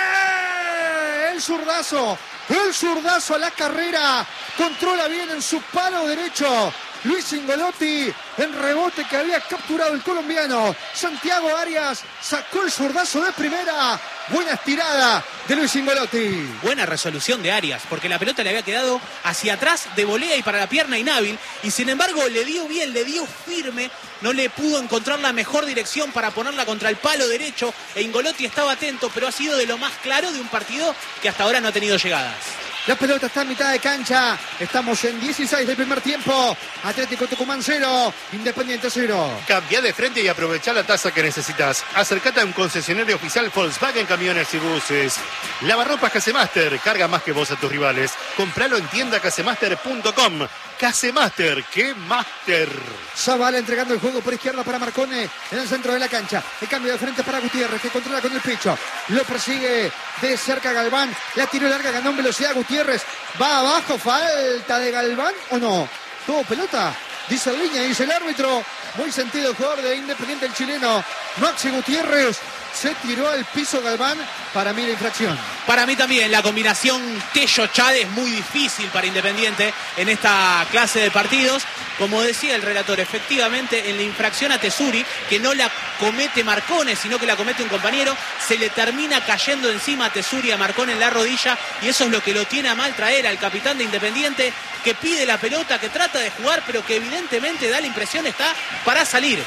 El zurdazo a la carrera. Controla bien en su palo derecho. Luis Ingolotti en rebote que había capturado el colombiano. Santiago Arias sacó el zurdazo de primera. Buena estirada de Luis Ingolotti. Buena resolución de Arias, porque la pelota le había quedado hacia atrás de volea y para la pierna inhábil. Y sin embargo le dio bien, le dio firme. No le pudo encontrar la mejor dirección para ponerla contra el palo derecho. E Ingolotti estaba atento, pero ha sido de lo más claro de un partido que hasta ahora no ha tenido llegadas. La pelota está en mitad de cancha. Estamos en 16 del primer tiempo. Atlético Tucumán 0, Independiente 0. Cambia de frente y aprovecha la tasa que necesitas. Acercate a un concesionario oficial Volkswagen Camiones y Buses. Lavarropas Casemaster, carga más que vos a tus rivales. Compralo en tiendacasemaster.com. Casemaster, ¡qué máster! Zavala entregando el juego por izquierda para Marcone en el centro de la cancha. El cambio de frente para Gutiérrez, que controla con el pecho. Lo persigue de cerca Galván. La tiró larga, ganó en velocidad Gutiérrez. Va abajo, falta de Galván o no. Tuvo pelota, dice el línea, dice el árbitro. Muy sentido el jugador de Independiente, el chileno Maxi Gutiérrez. Se tiró al piso Galván. Para mí la infracción. Para mí también la combinación Tello-Chade es muy difícil para Independiente en esta clase de partidos. Como decía el relator, efectivamente en la infracción a Tesuri, que no la comete Marcone, sino que la comete un compañero, se le termina cayendo encima a Tesuri, a Marcone en la rodilla, y eso es lo que lo tiene a mal traer al capitán de Independiente, que pide la pelota, que trata de jugar, pero que evidentemente da la impresión está para salir.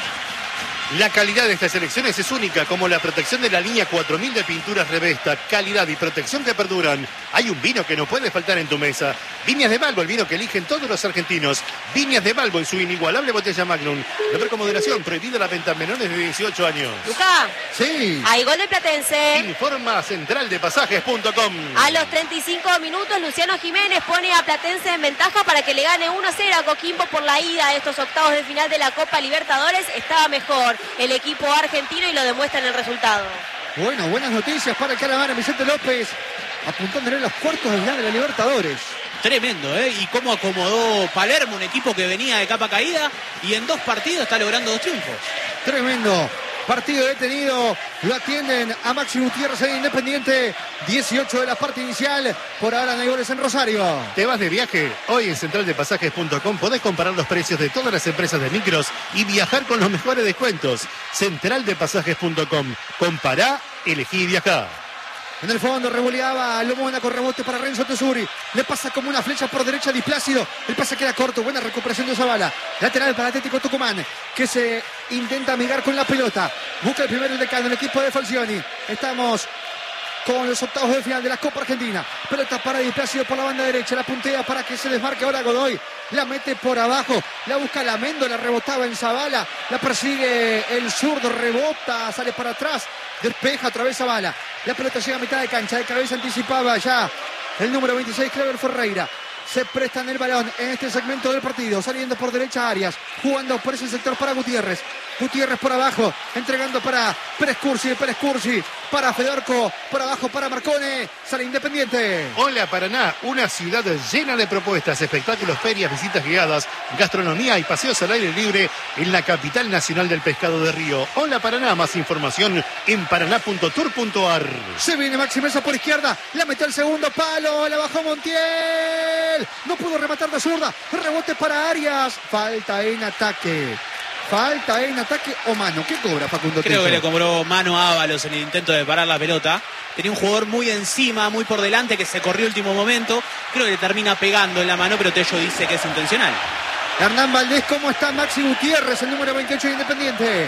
La calidad de estas elecciones es única, como la protección de la línea 4000 de pinturas Revesta. Calidad y protección que perduran. Hay un vino que no puede faltar en tu mesa. Viñas de Balbo, el vino que eligen todos los argentinos. Viñas de Balbo en su inigualable botella Magnum. Beber con moderación, prohibido la venta a menores de 18 años. Luca, Sí. hay gol de Platense. Informa centraldepasajes.com. A los 35 minutos, Luciano Jiménez pone a Platense en ventaja para que le gane 1-0 a Coquimbo por la ida de estos octavos de final de la Copa Libertadores. Estaba mejor el equipo argentino y lo demuestra en el resultado. Bueno, buenas noticias para el calamar Vicente López, apuntándole a los cuartos de final de la Libertadores. Tremendo, ¿eh? Y cómo acomodó Palermo, un equipo que venía de capa caída y en 2 partidos está logrando 2 triunfos. Tremendo. Partido detenido, lo atienden a Maxi Gutiérrez en Independiente, 18 de la parte inicial, por ahora no hay goles en Rosario. ¿Te vas de viaje? Hoy en centraldepasajes.com podés comparar los precios de todas las empresas de micros y viajar con los mejores descuentos. Centraldepasajes.com. Compará, elegí y viajá. En el fondo revoleaba Lomona con rebote para Renzo Tesuri. Le pasa como una flecha por derecha a Di Plácido. El pase queda corto. Buena recuperación de Zavala. Lateral para Atlético Tucumán, que se intenta amigar con la pelota. Busca el primer decano, el equipo de Falcioni. Estamos con los octavos de final de la Copa Argentina. Pelota para Di Plácido por la banda derecha. La puntea para que se desmarque ahora Godoy. La mete por abajo. La busca Lamendo. La rebotaba en Zavala. La persigue el zurdo. Rebota. Sale para atrás. Despeja otra vez Zavala. La pelota llega a mitad de cancha. De cabeza anticipaba ya el número 26, Clever Ferreira. se prestan el balón en este segmento del partido, saliendo por derecha Arias, jugando por ese sector para Gutiérrez. Gutiérrez por abajo, entregando para Pérez Cursi para Fedorco, por abajo para Marcone, sale Independiente. Hola Paraná, una ciudad llena de propuestas, espectáculos, ferias, visitas guiadas, gastronomía y paseos al aire libre en la capital nacional del pescado de Río. Hola Paraná, más información en paraná.tour.ar. Se viene Maxi Mesa por izquierda, la metió el segundo palo, la bajó Montiel, no pudo rematar de zurda, rebote para Arias, falta en ataque o mano. ¿Qué cobra Facundo? Creo que le cobró mano a Ábalos en el intento de parar la pelota. Tenía un jugador muy encima, muy por delante, que se corrió último momento. Creo que le termina pegando en la mano, pero Tello dice que es intencional. Hernán Valdés, ¿cómo está Maxi Gutiérrez, el número 28 de Independiente?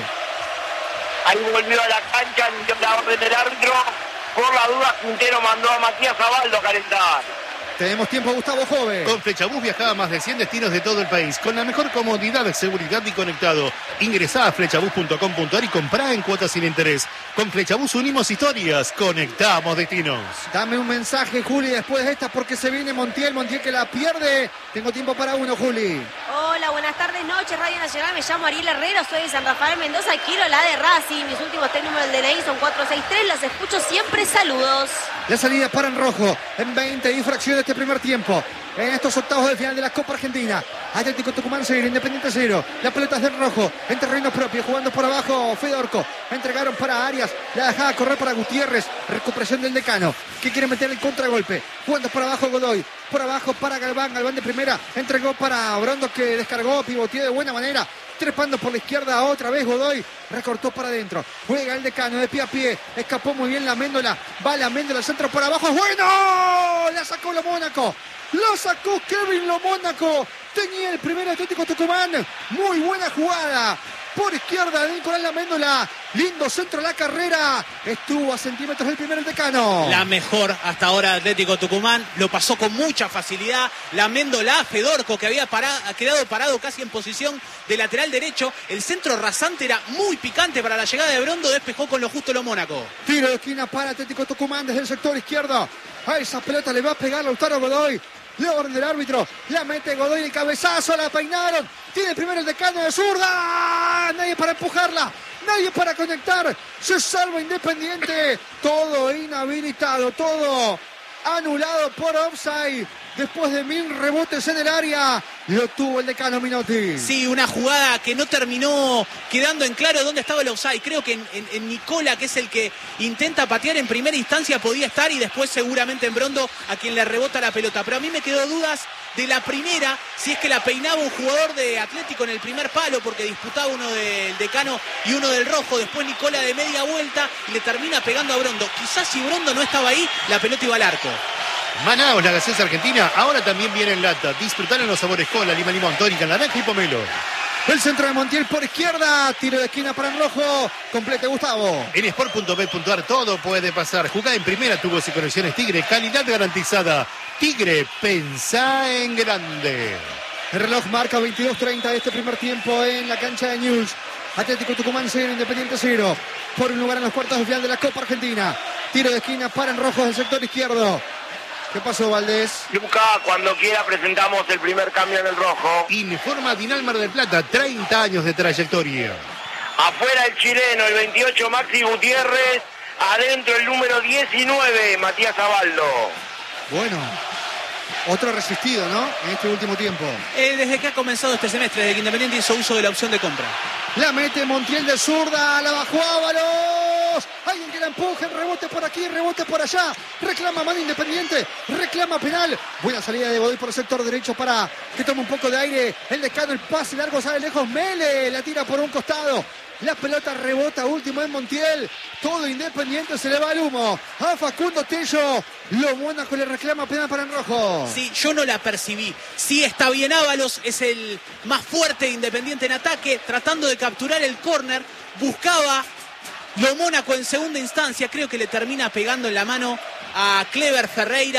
Ahí volvió a la cancha, la orden del árbitro. Por la duda, Quintero mandó a Matías Zabaldo a calentar. Tenemos tiempo, Gustavo Jove. Con Flechabús viajaba a más de 100 destinos de todo el país, con la mejor comodidad, seguridad y conectado. Ingresá a flechabús.com.ar y comprá en cuotas sin interés. Con Flechabús unimos historias, conectamos destinos. Dame un mensaje, Juli, después de esta, porque se viene Montiel que la pierde. Tengo tiempo para uno, Juli. Hola, buenas tardes, noches, Radio Nacional. Me llamo Ariel Herrero, soy de San Rafael Mendoza. Quiero la de Racing. Mis últimos 3 números del DNI son 463. Las escucho siempre. Saludos. La salida para en rojo en 20 y fracciones este primer tiempo. En estos octavos de final de la Copa Argentina. Atlético Tucumán 0, Independiente 0. La pelota es del rojo en terreno propio, jugando por abajo Fedorco. Entregaron para Arias, la dejaba correr para Gutiérrez. Recuperación del decano, que quiere meter el contragolpe. Jugando por abajo Godoy, por abajo para Galván de primera. Entregó para Brondo, que descargó, pivoteó de buena manera. Trepando por la izquierda otra vez Godoy, recortó para adentro, juega el decano de pie a pie, escapó muy bien la Méndola, va la Méndola al centro por abajo, ¡es bueno! La sacó lo Mónaco, lo sacó Kevin Lo Mónaco, tenía el primer Atlético Tucumán, muy buena jugada. Por izquierda de Nicolás Laméndola, lindo centro a la carrera, estuvo a centímetros del primer el decano. La mejor hasta ahora Atlético Tucumán, lo pasó con mucha facilidad. Laméndola, Fedorco, que había quedado parado casi en posición de lateral derecho. El centro rasante era muy picante para la llegada de Brondo, despejó con lo justo lo Mónaco. Tiro de esquina para Atlético Tucumán desde el sector izquierdo. A esa pelota le va a pegar Lautaro Godoy. La orden del árbitro, la mete Godoy, el cabezazo, la peinaron. Tiene primero el decano de zurda. Nadie para empujarla, nadie para conectar. Se salva Independiente. Todo inhabilitado, todo anulado por offside. Después de 1000 rebotes en el área, lo tuvo el decano Minotti. Sí, una jugada que no terminó quedando en claro dónde estaba el offside. Creo que en Nicola, que es el que intenta patear en primera instancia, podía estar, y después seguramente en Brondo, a quien le rebota la pelota. Pero a mí me quedó dudas de la primera, si es que la peinaba un jugador de Atlético en el primer palo, porque disputaba uno del decano y uno del rojo. Después Nicola de media vuelta y le termina pegando a Brondo. Quizás si Brondo no estaba ahí, la pelota iba al arco. Manaos, la gaseosa argentina, ahora también viene en lata. Disfrutaron los sabores cola, lima, limón, tónica, naranja y pomelo. El centro de Montiel por izquierda, tiro de esquina para el rojo, complete Gustavo. En sport.bet.ar todo puede pasar. Jugá en primera, tubos y conexiones Tigre, calidad garantizada. Tigre, pensá en grande. El reloj marca 22:30 de este primer tiempo en la cancha de News. Atlético Tucumán 0, Independiente 0. Por un lugar en los cuartos de final de la Copa Argentina. Tiro de esquina para en rojo del sector izquierdo. ¿Qué pasó, Valdés? Luca, cuando quiera presentamos el primer cambio en el rojo. Informa Dinal Mar del Plata, 30 años de trayectoria. Afuera el chileno, el 28 Maxi Gutiérrez. Adentro el número 19, Matías Zabaldo. Bueno, otro resistido, ¿no? En este último tiempo. Desde que ha comenzado este semestre, desde que Independiente hizo uso de la opción de compra. La mete Montiel de zurda, la bajó Ábalos. Alguien que la empuje, rebote por aquí, rebote por allá. Reclama mano Independiente, reclama penal. Buena salida de Godoy por el sector derecho para que tome un poco de aire. El decano, el pase largo, sale lejos. Mele la tira por un costado. La pelota rebota último en Montiel. Todo Independiente se le va el humo. A Facundo Tello. Lo Mónaco le reclama penal para el rojo. Sí, yo no la percibí. Sí, está bien Ábalos, es el más fuerte de Independiente en ataque, tratando de capturar el córner. Buscaba Lo Mónaco en segunda instancia. Creo que le termina pegando en la mano a Clever Ferreira.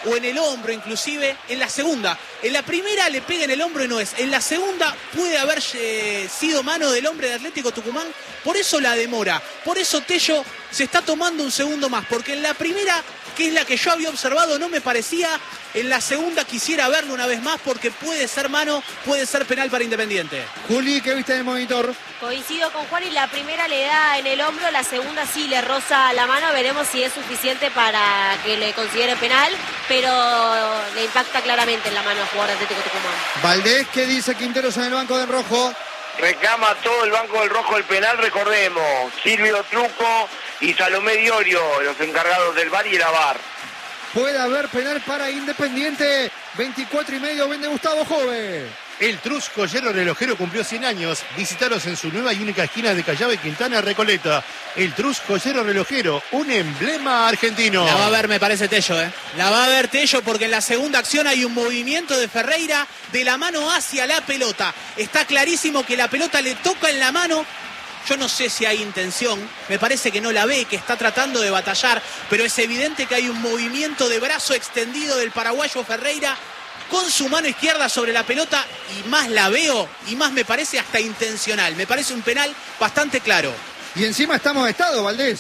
o en el hombro inclusive, en la segunda. En la primera le pega en el hombro y no es. En la segunda puede haber sido mano del hombre de Atlético Tucumán, por eso la demora. Por eso Tello se está tomando un segundo más, porque en la primera, que es la que yo había observado, no me parecía. En la segunda quisiera verlo una vez más porque puede ser mano, puede ser penal para Independiente. Juli, ¿qué viste en el monitor? Coincido con Juan y la primera le da en el hombro, la segunda sí le roza la mano, veremos si es suficiente para que le considere penal, pero le impacta claramente en la mano al jugador de Atlético Tucumán. Valdés, ¿qué dice Quinteros en el banco del rojo? Reclama todo el banco del rojo el penal, recordemos. Silvio Truco y Salomé Diorio, los encargados del VAR y la VAR. Puede haber penal para Independiente. 24,5 vende Gustavo Jove. El Trus Joyero Relojero cumplió 100 años. Visítalos en su nueva y única esquina de Callao, Quintana, Recoleta. El Trus Joyero Relojero, un emblema argentino. La va a ver, me parece, Tello, ¿eh? La va a ver Tello porque en la segunda acción hay un movimiento de Ferreira de la mano hacia la pelota. Está clarísimo que la pelota le toca en la mano. Yo no sé si hay intención, me parece que no la ve, que está tratando de batallar, pero es evidente que hay un movimiento de brazo extendido del paraguayo Ferreira con su mano izquierda sobre la pelota, y más la veo y más me parece hasta intencional. Me parece un penal bastante claro. Y encima está amonestado, Valdés.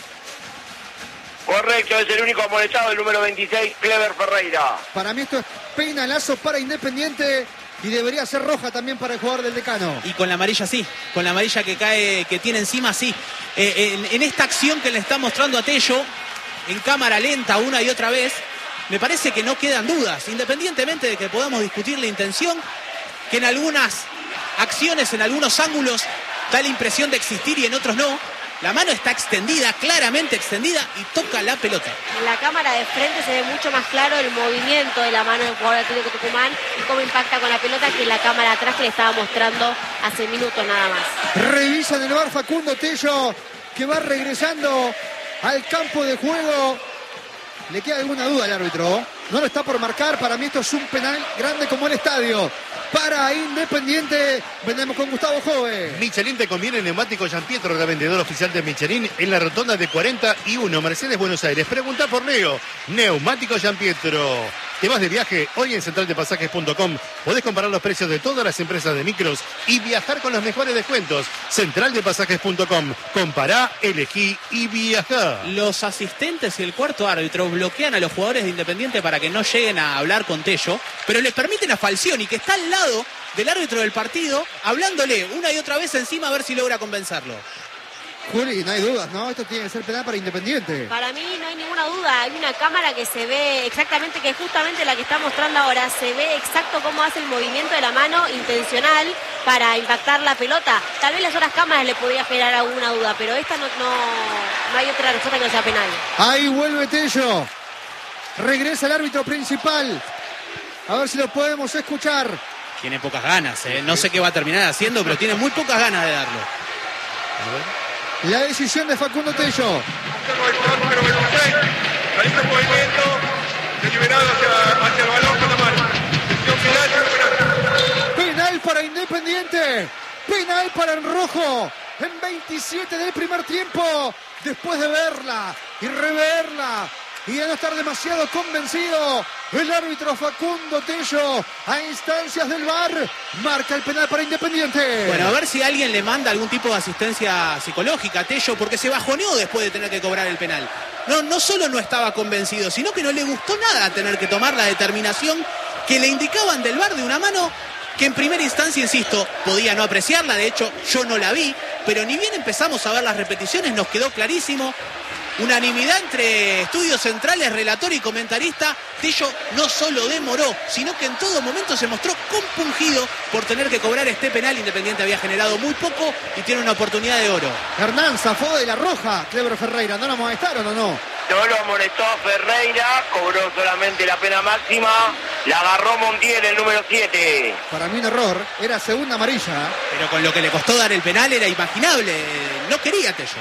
Correcto, es el único amonestado, el número 26, Clever Ferreira. Para mí esto es penalazo para Independiente y debería ser roja también para el jugador del Decano. Y con la amarilla sí, con la amarilla que cae, que tiene encima sí. En esta acción que le está mostrando a Tello, en cámara lenta una y otra vez, me parece que no quedan dudas, independientemente de que podamos discutir la intención, que en algunas acciones, en algunos ángulos, da la impresión de existir y en otros no. La mano está extendida, claramente extendida, y toca la pelota. En la cámara de frente se ve mucho más claro el movimiento de la mano del jugador de Atlético Tucumán y cómo impacta con la pelota que en la cámara atrás que le estaba mostrando hace minutos nada más. Revisa en el VAR Facundo Tello, que va regresando al campo de juego. ¿Le queda alguna duda al árbitro? No lo está por marcar. Para mí esto es un penal grande como el estadio. Para Independiente, vendemos con Gustavo Jove. Michelin te conviene neumático Gianpietro, revendedor oficial de Michelin en la rotonda de 41, Mercedes, Buenos Aires. Pregunta por Leo. Neumático Gianpietro. ¿Te vas de viaje? Hoy en centraldepasajes.com podés comparar los precios de todas las empresas de micros y viajar con los mejores descuentos. Centraldepasajes.com. Compará, elegí y viajá. Los asistentes y el cuarto árbitro bloquean a los jugadores de Independiente para que no lleguen a hablar con Tello, pero les permiten a Falcioni, que está al lado del árbitro del partido, hablándole una y otra vez encima a ver si logra convencerlo. Juli, no hay dudas, ¿no? Esto tiene que ser penal para Independiente. Para mí no hay ninguna duda, hay una cámara que se ve exactamente, que es justamente la que está mostrando ahora, se ve exacto cómo hace el movimiento de la mano intencional para impactar la pelota. Tal vez las otras cámaras le podría generar alguna duda, pero esta no hay otra respuesta que no sea penal. Ahí vuelve Tello. Regresa el árbitro principal. A ver si lo podemos escuchar. Tiene pocas ganas, ¿eh? No sé qué va a terminar haciendo, pero tiene muy pocas ganas de darlo. A ver. La decisión de Facundo Tello. Hacemos el jugador número 26, realiza un movimiento deliberado hacia el balón con la mano. Decisión penal. Penal para Independiente. Penal para el rojo. En 27 del primer tiempo. Después de verla y reverla y de no estar demasiado convencido, el árbitro Facundo Tello, a instancias del VAR, marca el penal para Independiente. Bueno, a ver si alguien le manda algún tipo de asistencia psicológica a Tello, porque se bajoneó después de tener que cobrar el penal. No solo no estaba convencido, sino que no le gustó nada tener que tomar la determinación que le indicaban del VAR de una mano que en primera instancia, insisto, podía no apreciarla. De hecho, yo no la vi, pero ni bien empezamos a ver las repeticiones, nos quedó clarísimo. Unanimidad entre estudios centrales, relator y comentarista. Tello no solo demoró, sino que en todo momento se mostró compungido por tener que cobrar este penal. Independiente había generado muy poco y tiene una oportunidad de oro. Hernán zafó de la roja, Cleber Ferreira. ¿No lo amonestaron o no? No lo amonestó Ferreira, cobró solamente la pena máxima. La agarró Montiel, el número 7. Para mí un error, era segunda amarilla. Pero con lo que le costó dar el penal era imaginable. No quería Tello.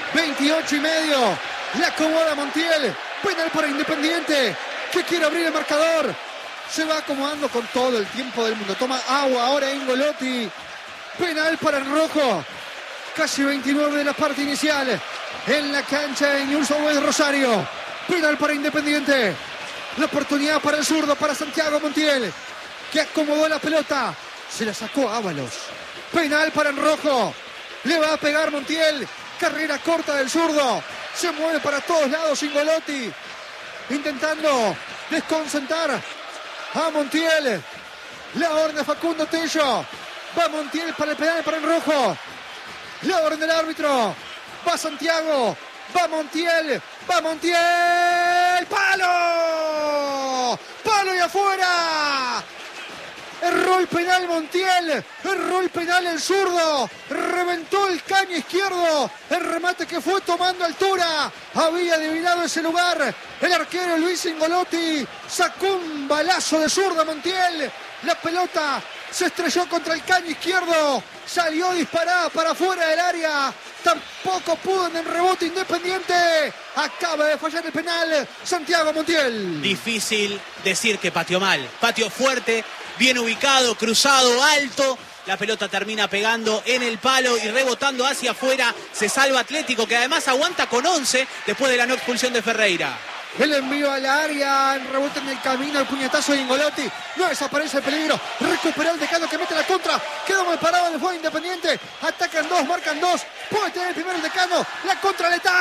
28,5. La acomoda Montiel. Penal para Independiente, que quiere abrir el marcador. Se va acomodando con todo el tiempo del mundo. Toma agua ahora Ingolotti. Penal para el rojo. Casi 29 de la parte inicial. En la cancha de Newell's Old Boys Rosario. Penal para Independiente. La oportunidad para el zurdo, para Santiago Montiel, que acomodó la pelota. Se la sacó a Ábalos. Penal para Enrojo. Le va a pegar Montiel. Carrera corta del zurdo. Se mueve para todos lados Ingolotti, intentando desconcentrar a Montiel. La orden de Facundo Tello. Va Montiel para el penal para Enrojo. La orden del árbitro. Va Santiago. Va Montiel. Va Montiel. ¡Palo! ¡Palo y afuera! Erró el penal Montiel, erró el penal el zurdo, reventó el caño izquierdo, el remate que fue tomando altura, había adivinado ese lugar, el arquero Luis Ingolotti sacó un balazo de zurda Montiel, la pelota se estrelló contra el caño izquierdo, salió disparada para afuera del área, tampoco pudo en el rebote Independiente, acaba de fallar el penal Santiago Montiel. Difícil decir que pateó mal, pateó fuerte, bien ubicado, cruzado, alto. La pelota termina pegando en el palo y rebotando hacia afuera. Se salva Atlético, que además aguanta con 11 después de la no expulsión de Ferreira. El envío al área, el rebote en el camino, el puñetazo de Ingolotti. No desaparece el peligro. Recupera el Decano que mete la contra. Quedó mal parado en el juego Independiente. Atacan dos, marcan dos. Puede tener el primero el Decano. La contra letal.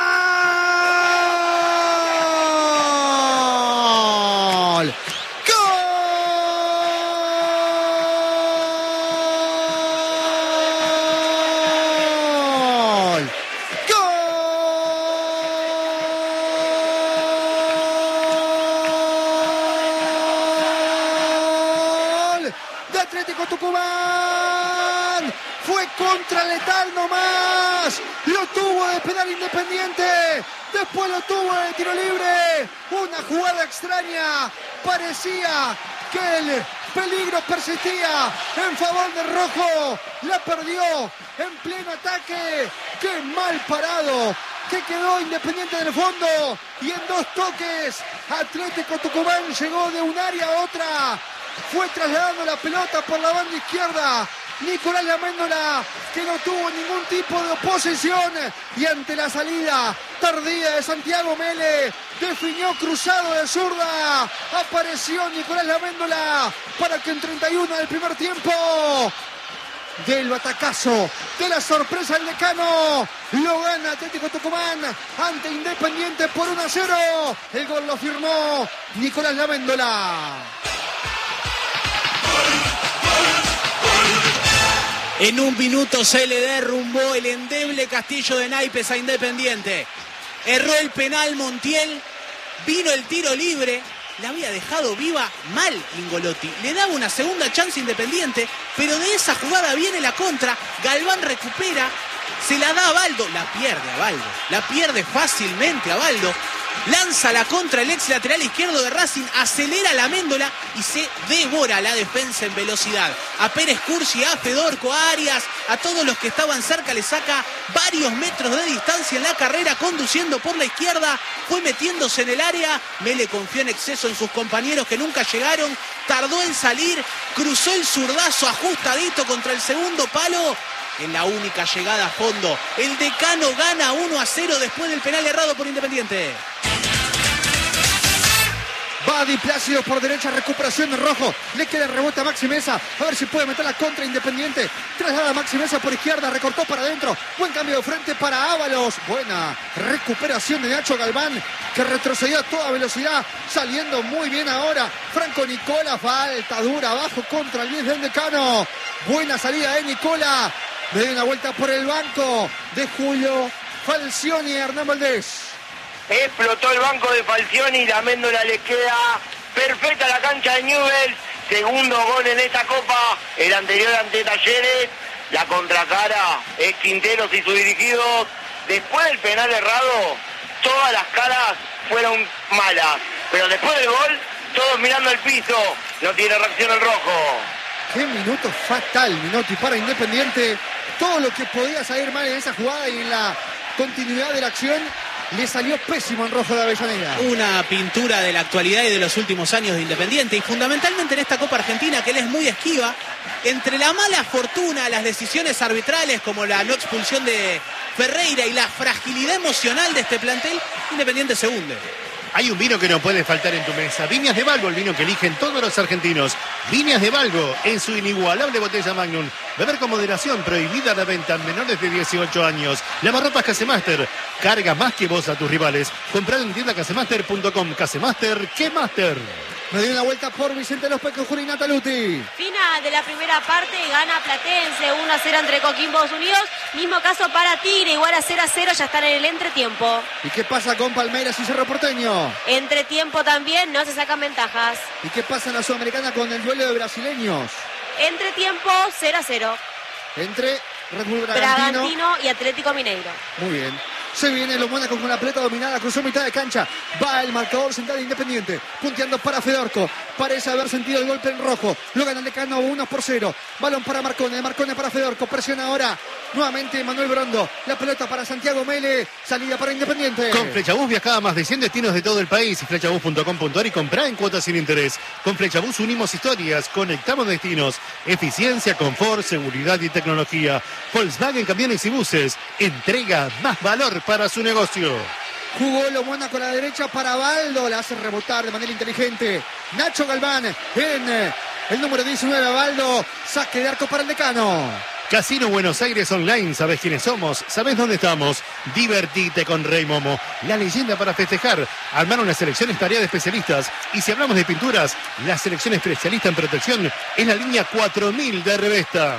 Tucumán fue contra letal nomás, lo tuvo de penal Independiente, después lo tuvo de tiro libre, una jugada extraña, parecía que el peligro persistía en favor del rojo, la perdió en pleno ataque, qué mal parado que quedó Independiente en el fondo y en dos toques Atlético Tucumán llegó de un área a otra. Fue trasladando la pelota por la banda izquierda. Nicolás Laméndola, que no tuvo ningún tipo de oposición. Y ante la salida tardía de Santiago Mele, definió cruzado de zurda. Apareció Nicolás Laméndola para que en 31 del primer tiempo, del batacazo, de la sorpresa del Decano, lo gana Atlético Tucumán ante Independiente por 1-0. El gol lo firmó Nicolás Laméndola. En un minuto se le derrumbó el endeble castillo de naipes a Independiente. Erró el penal Montiel, vino el tiro libre, la había dejado viva mal Ingolotti. Le daba una segunda chance Independiente, pero de esa jugada viene la contra, Galván recupera, se la da a Baldo, la pierde a Baldo, la pierde fácilmente a Baldo. Lanza la contra el ex lateral izquierdo de Racing, acelera la Méndola y se devora la defensa en velocidad. A Pérez Cursi, a Fedorco, a Arias, a todos los que estaban cerca le saca varios metros de distancia en la carrera, conduciendo por la izquierda, fue metiéndose en el área. Mele confió en exceso en sus compañeros que nunca llegaron, tardó en salir, cruzó el zurdazo ajustadito contra el segundo palo. En la única llegada a fondo, el Decano gana 1-0 después del penal errado por Independiente. Va Di Plácido por derecha, recuperación de Rojo. Le queda el rebote a Maxi Mesa. A ver si puede meter la contra Independiente. Traslada a Maxi Mesa por izquierda, recortó para adentro. Buen cambio de frente para Ábalos. Buena recuperación de Nacho Galván, que retrocedió a toda velocidad, saliendo muy bien ahora. Franco Nicola, falta dura abajo contra el 10 del Decano. Buena salida de Nicola. Le dio una vuelta por el banco de Julio Falcioni y Hernán Valdés. Explotó el banco de Falcioni y la Méndola le queda perfecta la cancha de Newell's. Segundo gol en esta copa, el anterior ante Talleres. La contracara es Quinteros y sus dirigidos. Después del penal errado, todas las caras fueron malas. Pero después del gol, todos mirando el piso. No tiene reacción el rojo. Qué minuto fatal, Minotti, para Independiente. Todo lo que podía salir mal en esa jugada y en la continuidad de la acción le salió pésimo en Rojo de Avellaneda. Una pintura de la actualidad y de los últimos años de Independiente, y fundamentalmente en esta Copa Argentina, que él es muy esquiva. Entre la mala fortuna, las decisiones arbitrales como la no expulsión de Ferreira y la fragilidad emocional de este plantel, Independiente se hunde. Hay un vino que no puede faltar en tu mesa. Viñas de Valgo, el vino que eligen todos los argentinos. Viñas de Valgo, en su inigualable botella Magnum. Beber con moderación, prohibida la venta en menores de 18 años. Lavarropas Casemaster, carga más que vos a tus rivales. Comprar en tienda casemaster.com. Casemaster, ¿qué Master? Me dio una vuelta por Vicente López con Juli Nataluti. Final de la primera parte, gana Platense 1-0 entre Coquimbo Unidos. Mismo caso para Tigre, igual a 0-0, ya están en el entretiempo. ¿Y qué pasa con Palmeiras y Cerro Porteño? Entretiempo también, no se sacan ventajas. ¿Y qué pasa en la Sudamericana con el duelo de brasileños? Entretiempo 0-0. Entre Red Bull Bragantino y Atlético Mineiro. Muy bien. Se viene los Mónacos con la pelota dominada, cruzó mitad de cancha. Va el marcador central Independiente, punteando para Fedorco. Parece haber sentido el golpe en rojo. Lo gana el Decano 1-0. Balón para Marcone, Marcone para Fedorco. Presiona ahora nuevamente Manuel Brondo. La pelota para Santiago Mele. Salida para Independiente. Con Flechabús viaja a más de 100 destinos de todo el país. Flechabús.com.ar y comprá en cuotas sin interés. Con Flechabús unimos historias, conectamos destinos. Eficiencia, confort, seguridad y tecnología. Volkswagen Camiones y Buses. Entrega más valor para su negocio. Jugó Lomona con la derecha para Baldo. La hace rebotar de manera inteligente Nacho Galván en el número 19. Baldo, saque de arco para el Decano. Casino Buenos Aires Online, sabés quiénes somos, sabés dónde estamos. Divertite con Rey Momo, la leyenda para festejar. Armar una selección es tarea de especialistas. Y si hablamos de pinturas, la selección especialista en protección es la línea 4000 de Revesta.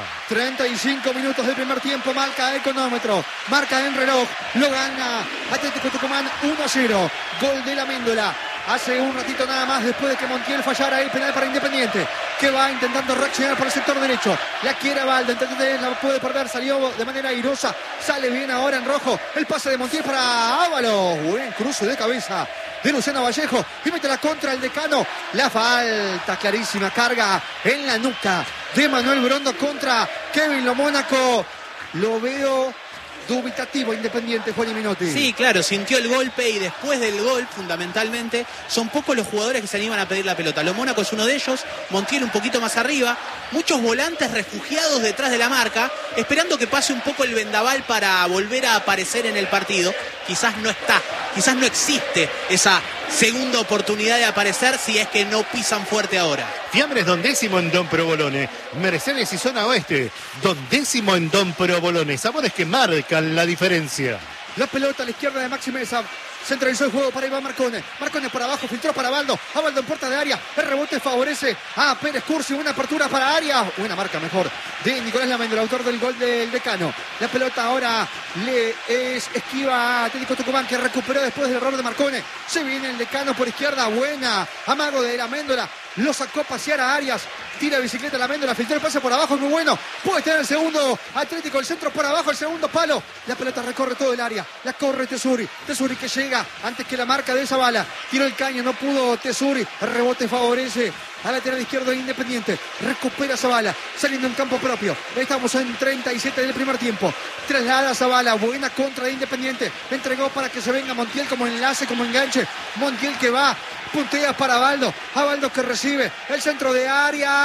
35 minutos del primer tiempo, marca el cronómetro, marca el reloj, lo gana Atlético Tucumán 1-0. Gol de la Méndola. Hace un ratito nada más después de que Montiel fallara el penal para Independiente, que va intentando reaccionar por el sector derecho. La quiere Baldo, Independiente la puede perder, salió de manera airosa, sale bien ahora en rojo. El pase de Montiel para Ábalos, buen cruce de cabeza de Luciano Vallejo y mete la contra el Decano. La falta clarísima, carga en la nuca de Manuel Brondo contra Kevin Lomónaco. Lo veo dubitativo Independiente, Juan Minotti. Sí, claro, sintió el golpe y después del gol, fundamentalmente, son pocos los jugadores que se animan a pedir la pelota. Lo Mónaco es uno de ellos, Montiel un poquito más arriba, muchos volantes refugiados detrás de la marca, esperando que pase un poco el vendaval para volver a aparecer en el partido. Quizás no está, quizás no existe esa segunda oportunidad de aparecer si es que no pisan fuerte ahora. Fiambres Don Décimo en Don Provolone. Mercedes y Zona Oeste. Don Décimo en Don Provolone. Sabores que marcan la diferencia. La pelota a la izquierda de Maxi Mesa. Centralizó el juego para Iván Marcone. Marcone por abajo, filtró para Baldo. A Baldo en puerta de área. El rebote favorece a Pérez Cursi. Una apertura para área. Buena marca mejor de Nicolás Lamendo, el autor del gol del Decano. La pelota ahora le es esquiva a Atlético Tucumán, que recuperó después del error de Marcone. Se viene el Decano por izquierda. Buena amago de la Méndola. Lo sacó a pasear a Arias. Tira bicicleta la Méndola. Filtró el pase por abajo. Muy bueno. Puede tener el segundo Atlético. El centro por abajo. El segundo palo. La pelota recorre todo el área. La corre Tesuri. Tesuri que llega antes que la marca de Zavala. Tiró el caño. No pudo Tesuri. El rebote favorece al lateral izquierdo de Independiente. Recupera Zavala. Saliendo en campo propio. Estamos en 37 del primer tiempo. Traslada Zavala. Buena contra de Independiente. Entregó para que se venga Montiel como enlace, como enganche. Montiel que va. Puntea para Baldo. A Baldo que recibe el centro de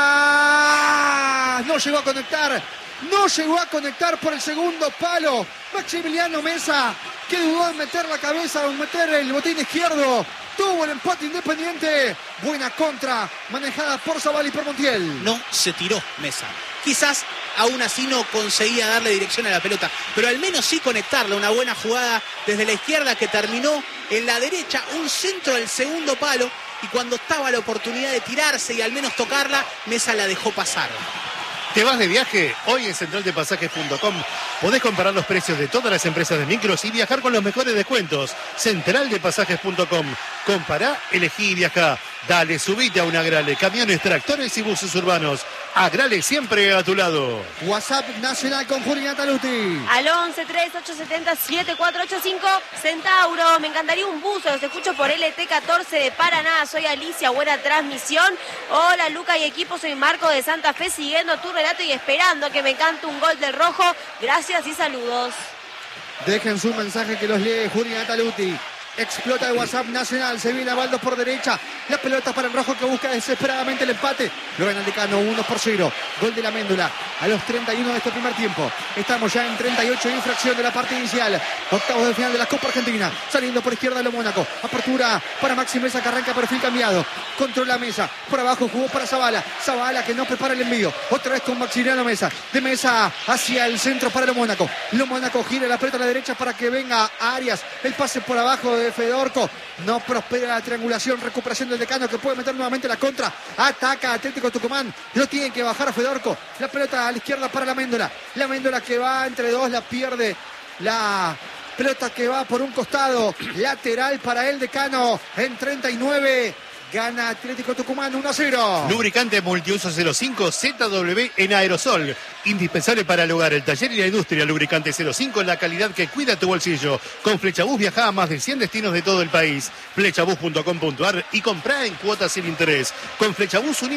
área. No llegó a conectar. No llegó a conectar por el segundo palo. Maximiliano Mesa, que dudó en meter la cabeza o meter el botín izquierdo. Tuvo el empate Independiente. Buena contra, manejada por Zavala y por Montiel. No se tiró Mesa. Quizás aún así no conseguía darle dirección a la pelota, pero al menos sí conectarla. Una buena jugada desde la izquierda que terminó en la derecha, un centro del segundo palo, y cuando estaba la oportunidad de tirarse y al menos tocarla, Mesa la dejó pasar. ¿Te vas de viaje? Hoy en centraldepasajes.com podés comparar los precios de todas las empresas de micros y viajar con los mejores descuentos. Centraldepasajes.com. Compará, elegí y viajá. Dale, subite a un Agrale, camiones, tractores y buses urbanos. Agrale siempre a tu lado. WhatsApp nacional con Juli Nataluti. Al 11-3870-7485, Centauro. Me encantaría un buzo, los escucho por LT14 de Paraná. Soy Alicia, buena transmisión. Hola Luca y equipo, soy Marco de Santa Fe, siguiendo tu relato y esperando que me cante un gol del Rojo. Gracias y saludos. Dejen su mensaje que los lee Juli Nataluti. Explota el WhatsApp nacional. Se viene Abaldo por derecha. La pelota para el rojo que busca desesperadamente el empate. Lo gana el Decano 1-0. Gol de la Méndula a los 31 de este primer tiempo. Estamos ya en 38 de infracción de la parte inicial. Octavos de final de la Copa Argentina. Saliendo por izquierda lo Mónaco. Apertura para Maxi Mesa que arranca perfil cambiado. Controla Mesa. Por abajo jugó para Zavala. Zavala que no prepara el envío. Otra vez con Maximiliano Mesa. De Mesa hacia el centro para lo Mónaco. Lo Mónaco gira la pelota a la derecha para que venga a Arias. El pase por abajo de Fedorco. No prospera la triangulación. Recuperación del Decano que puede meter nuevamente la contra. Ataca Atlético Tucumán. Lo tienen que bajar a Fedorco. La pelota a la izquierda para la Méndola. La Méndola que va entre dos. La pierde. La pelota que va por un costado. Lateral para el Decano. En 39. Gana Atlético Tucumán 1-0. Lubricante multiuso 05 ZW en aerosol. Indispensable para el hogar, el taller y la industria. Lubricante 05, la calidad que cuida tu bolsillo. Con Flechabús viaja a más de 100 destinos de todo el país. Flechabús.com.ar y comprá en cuotas sin interés. Con Flechabús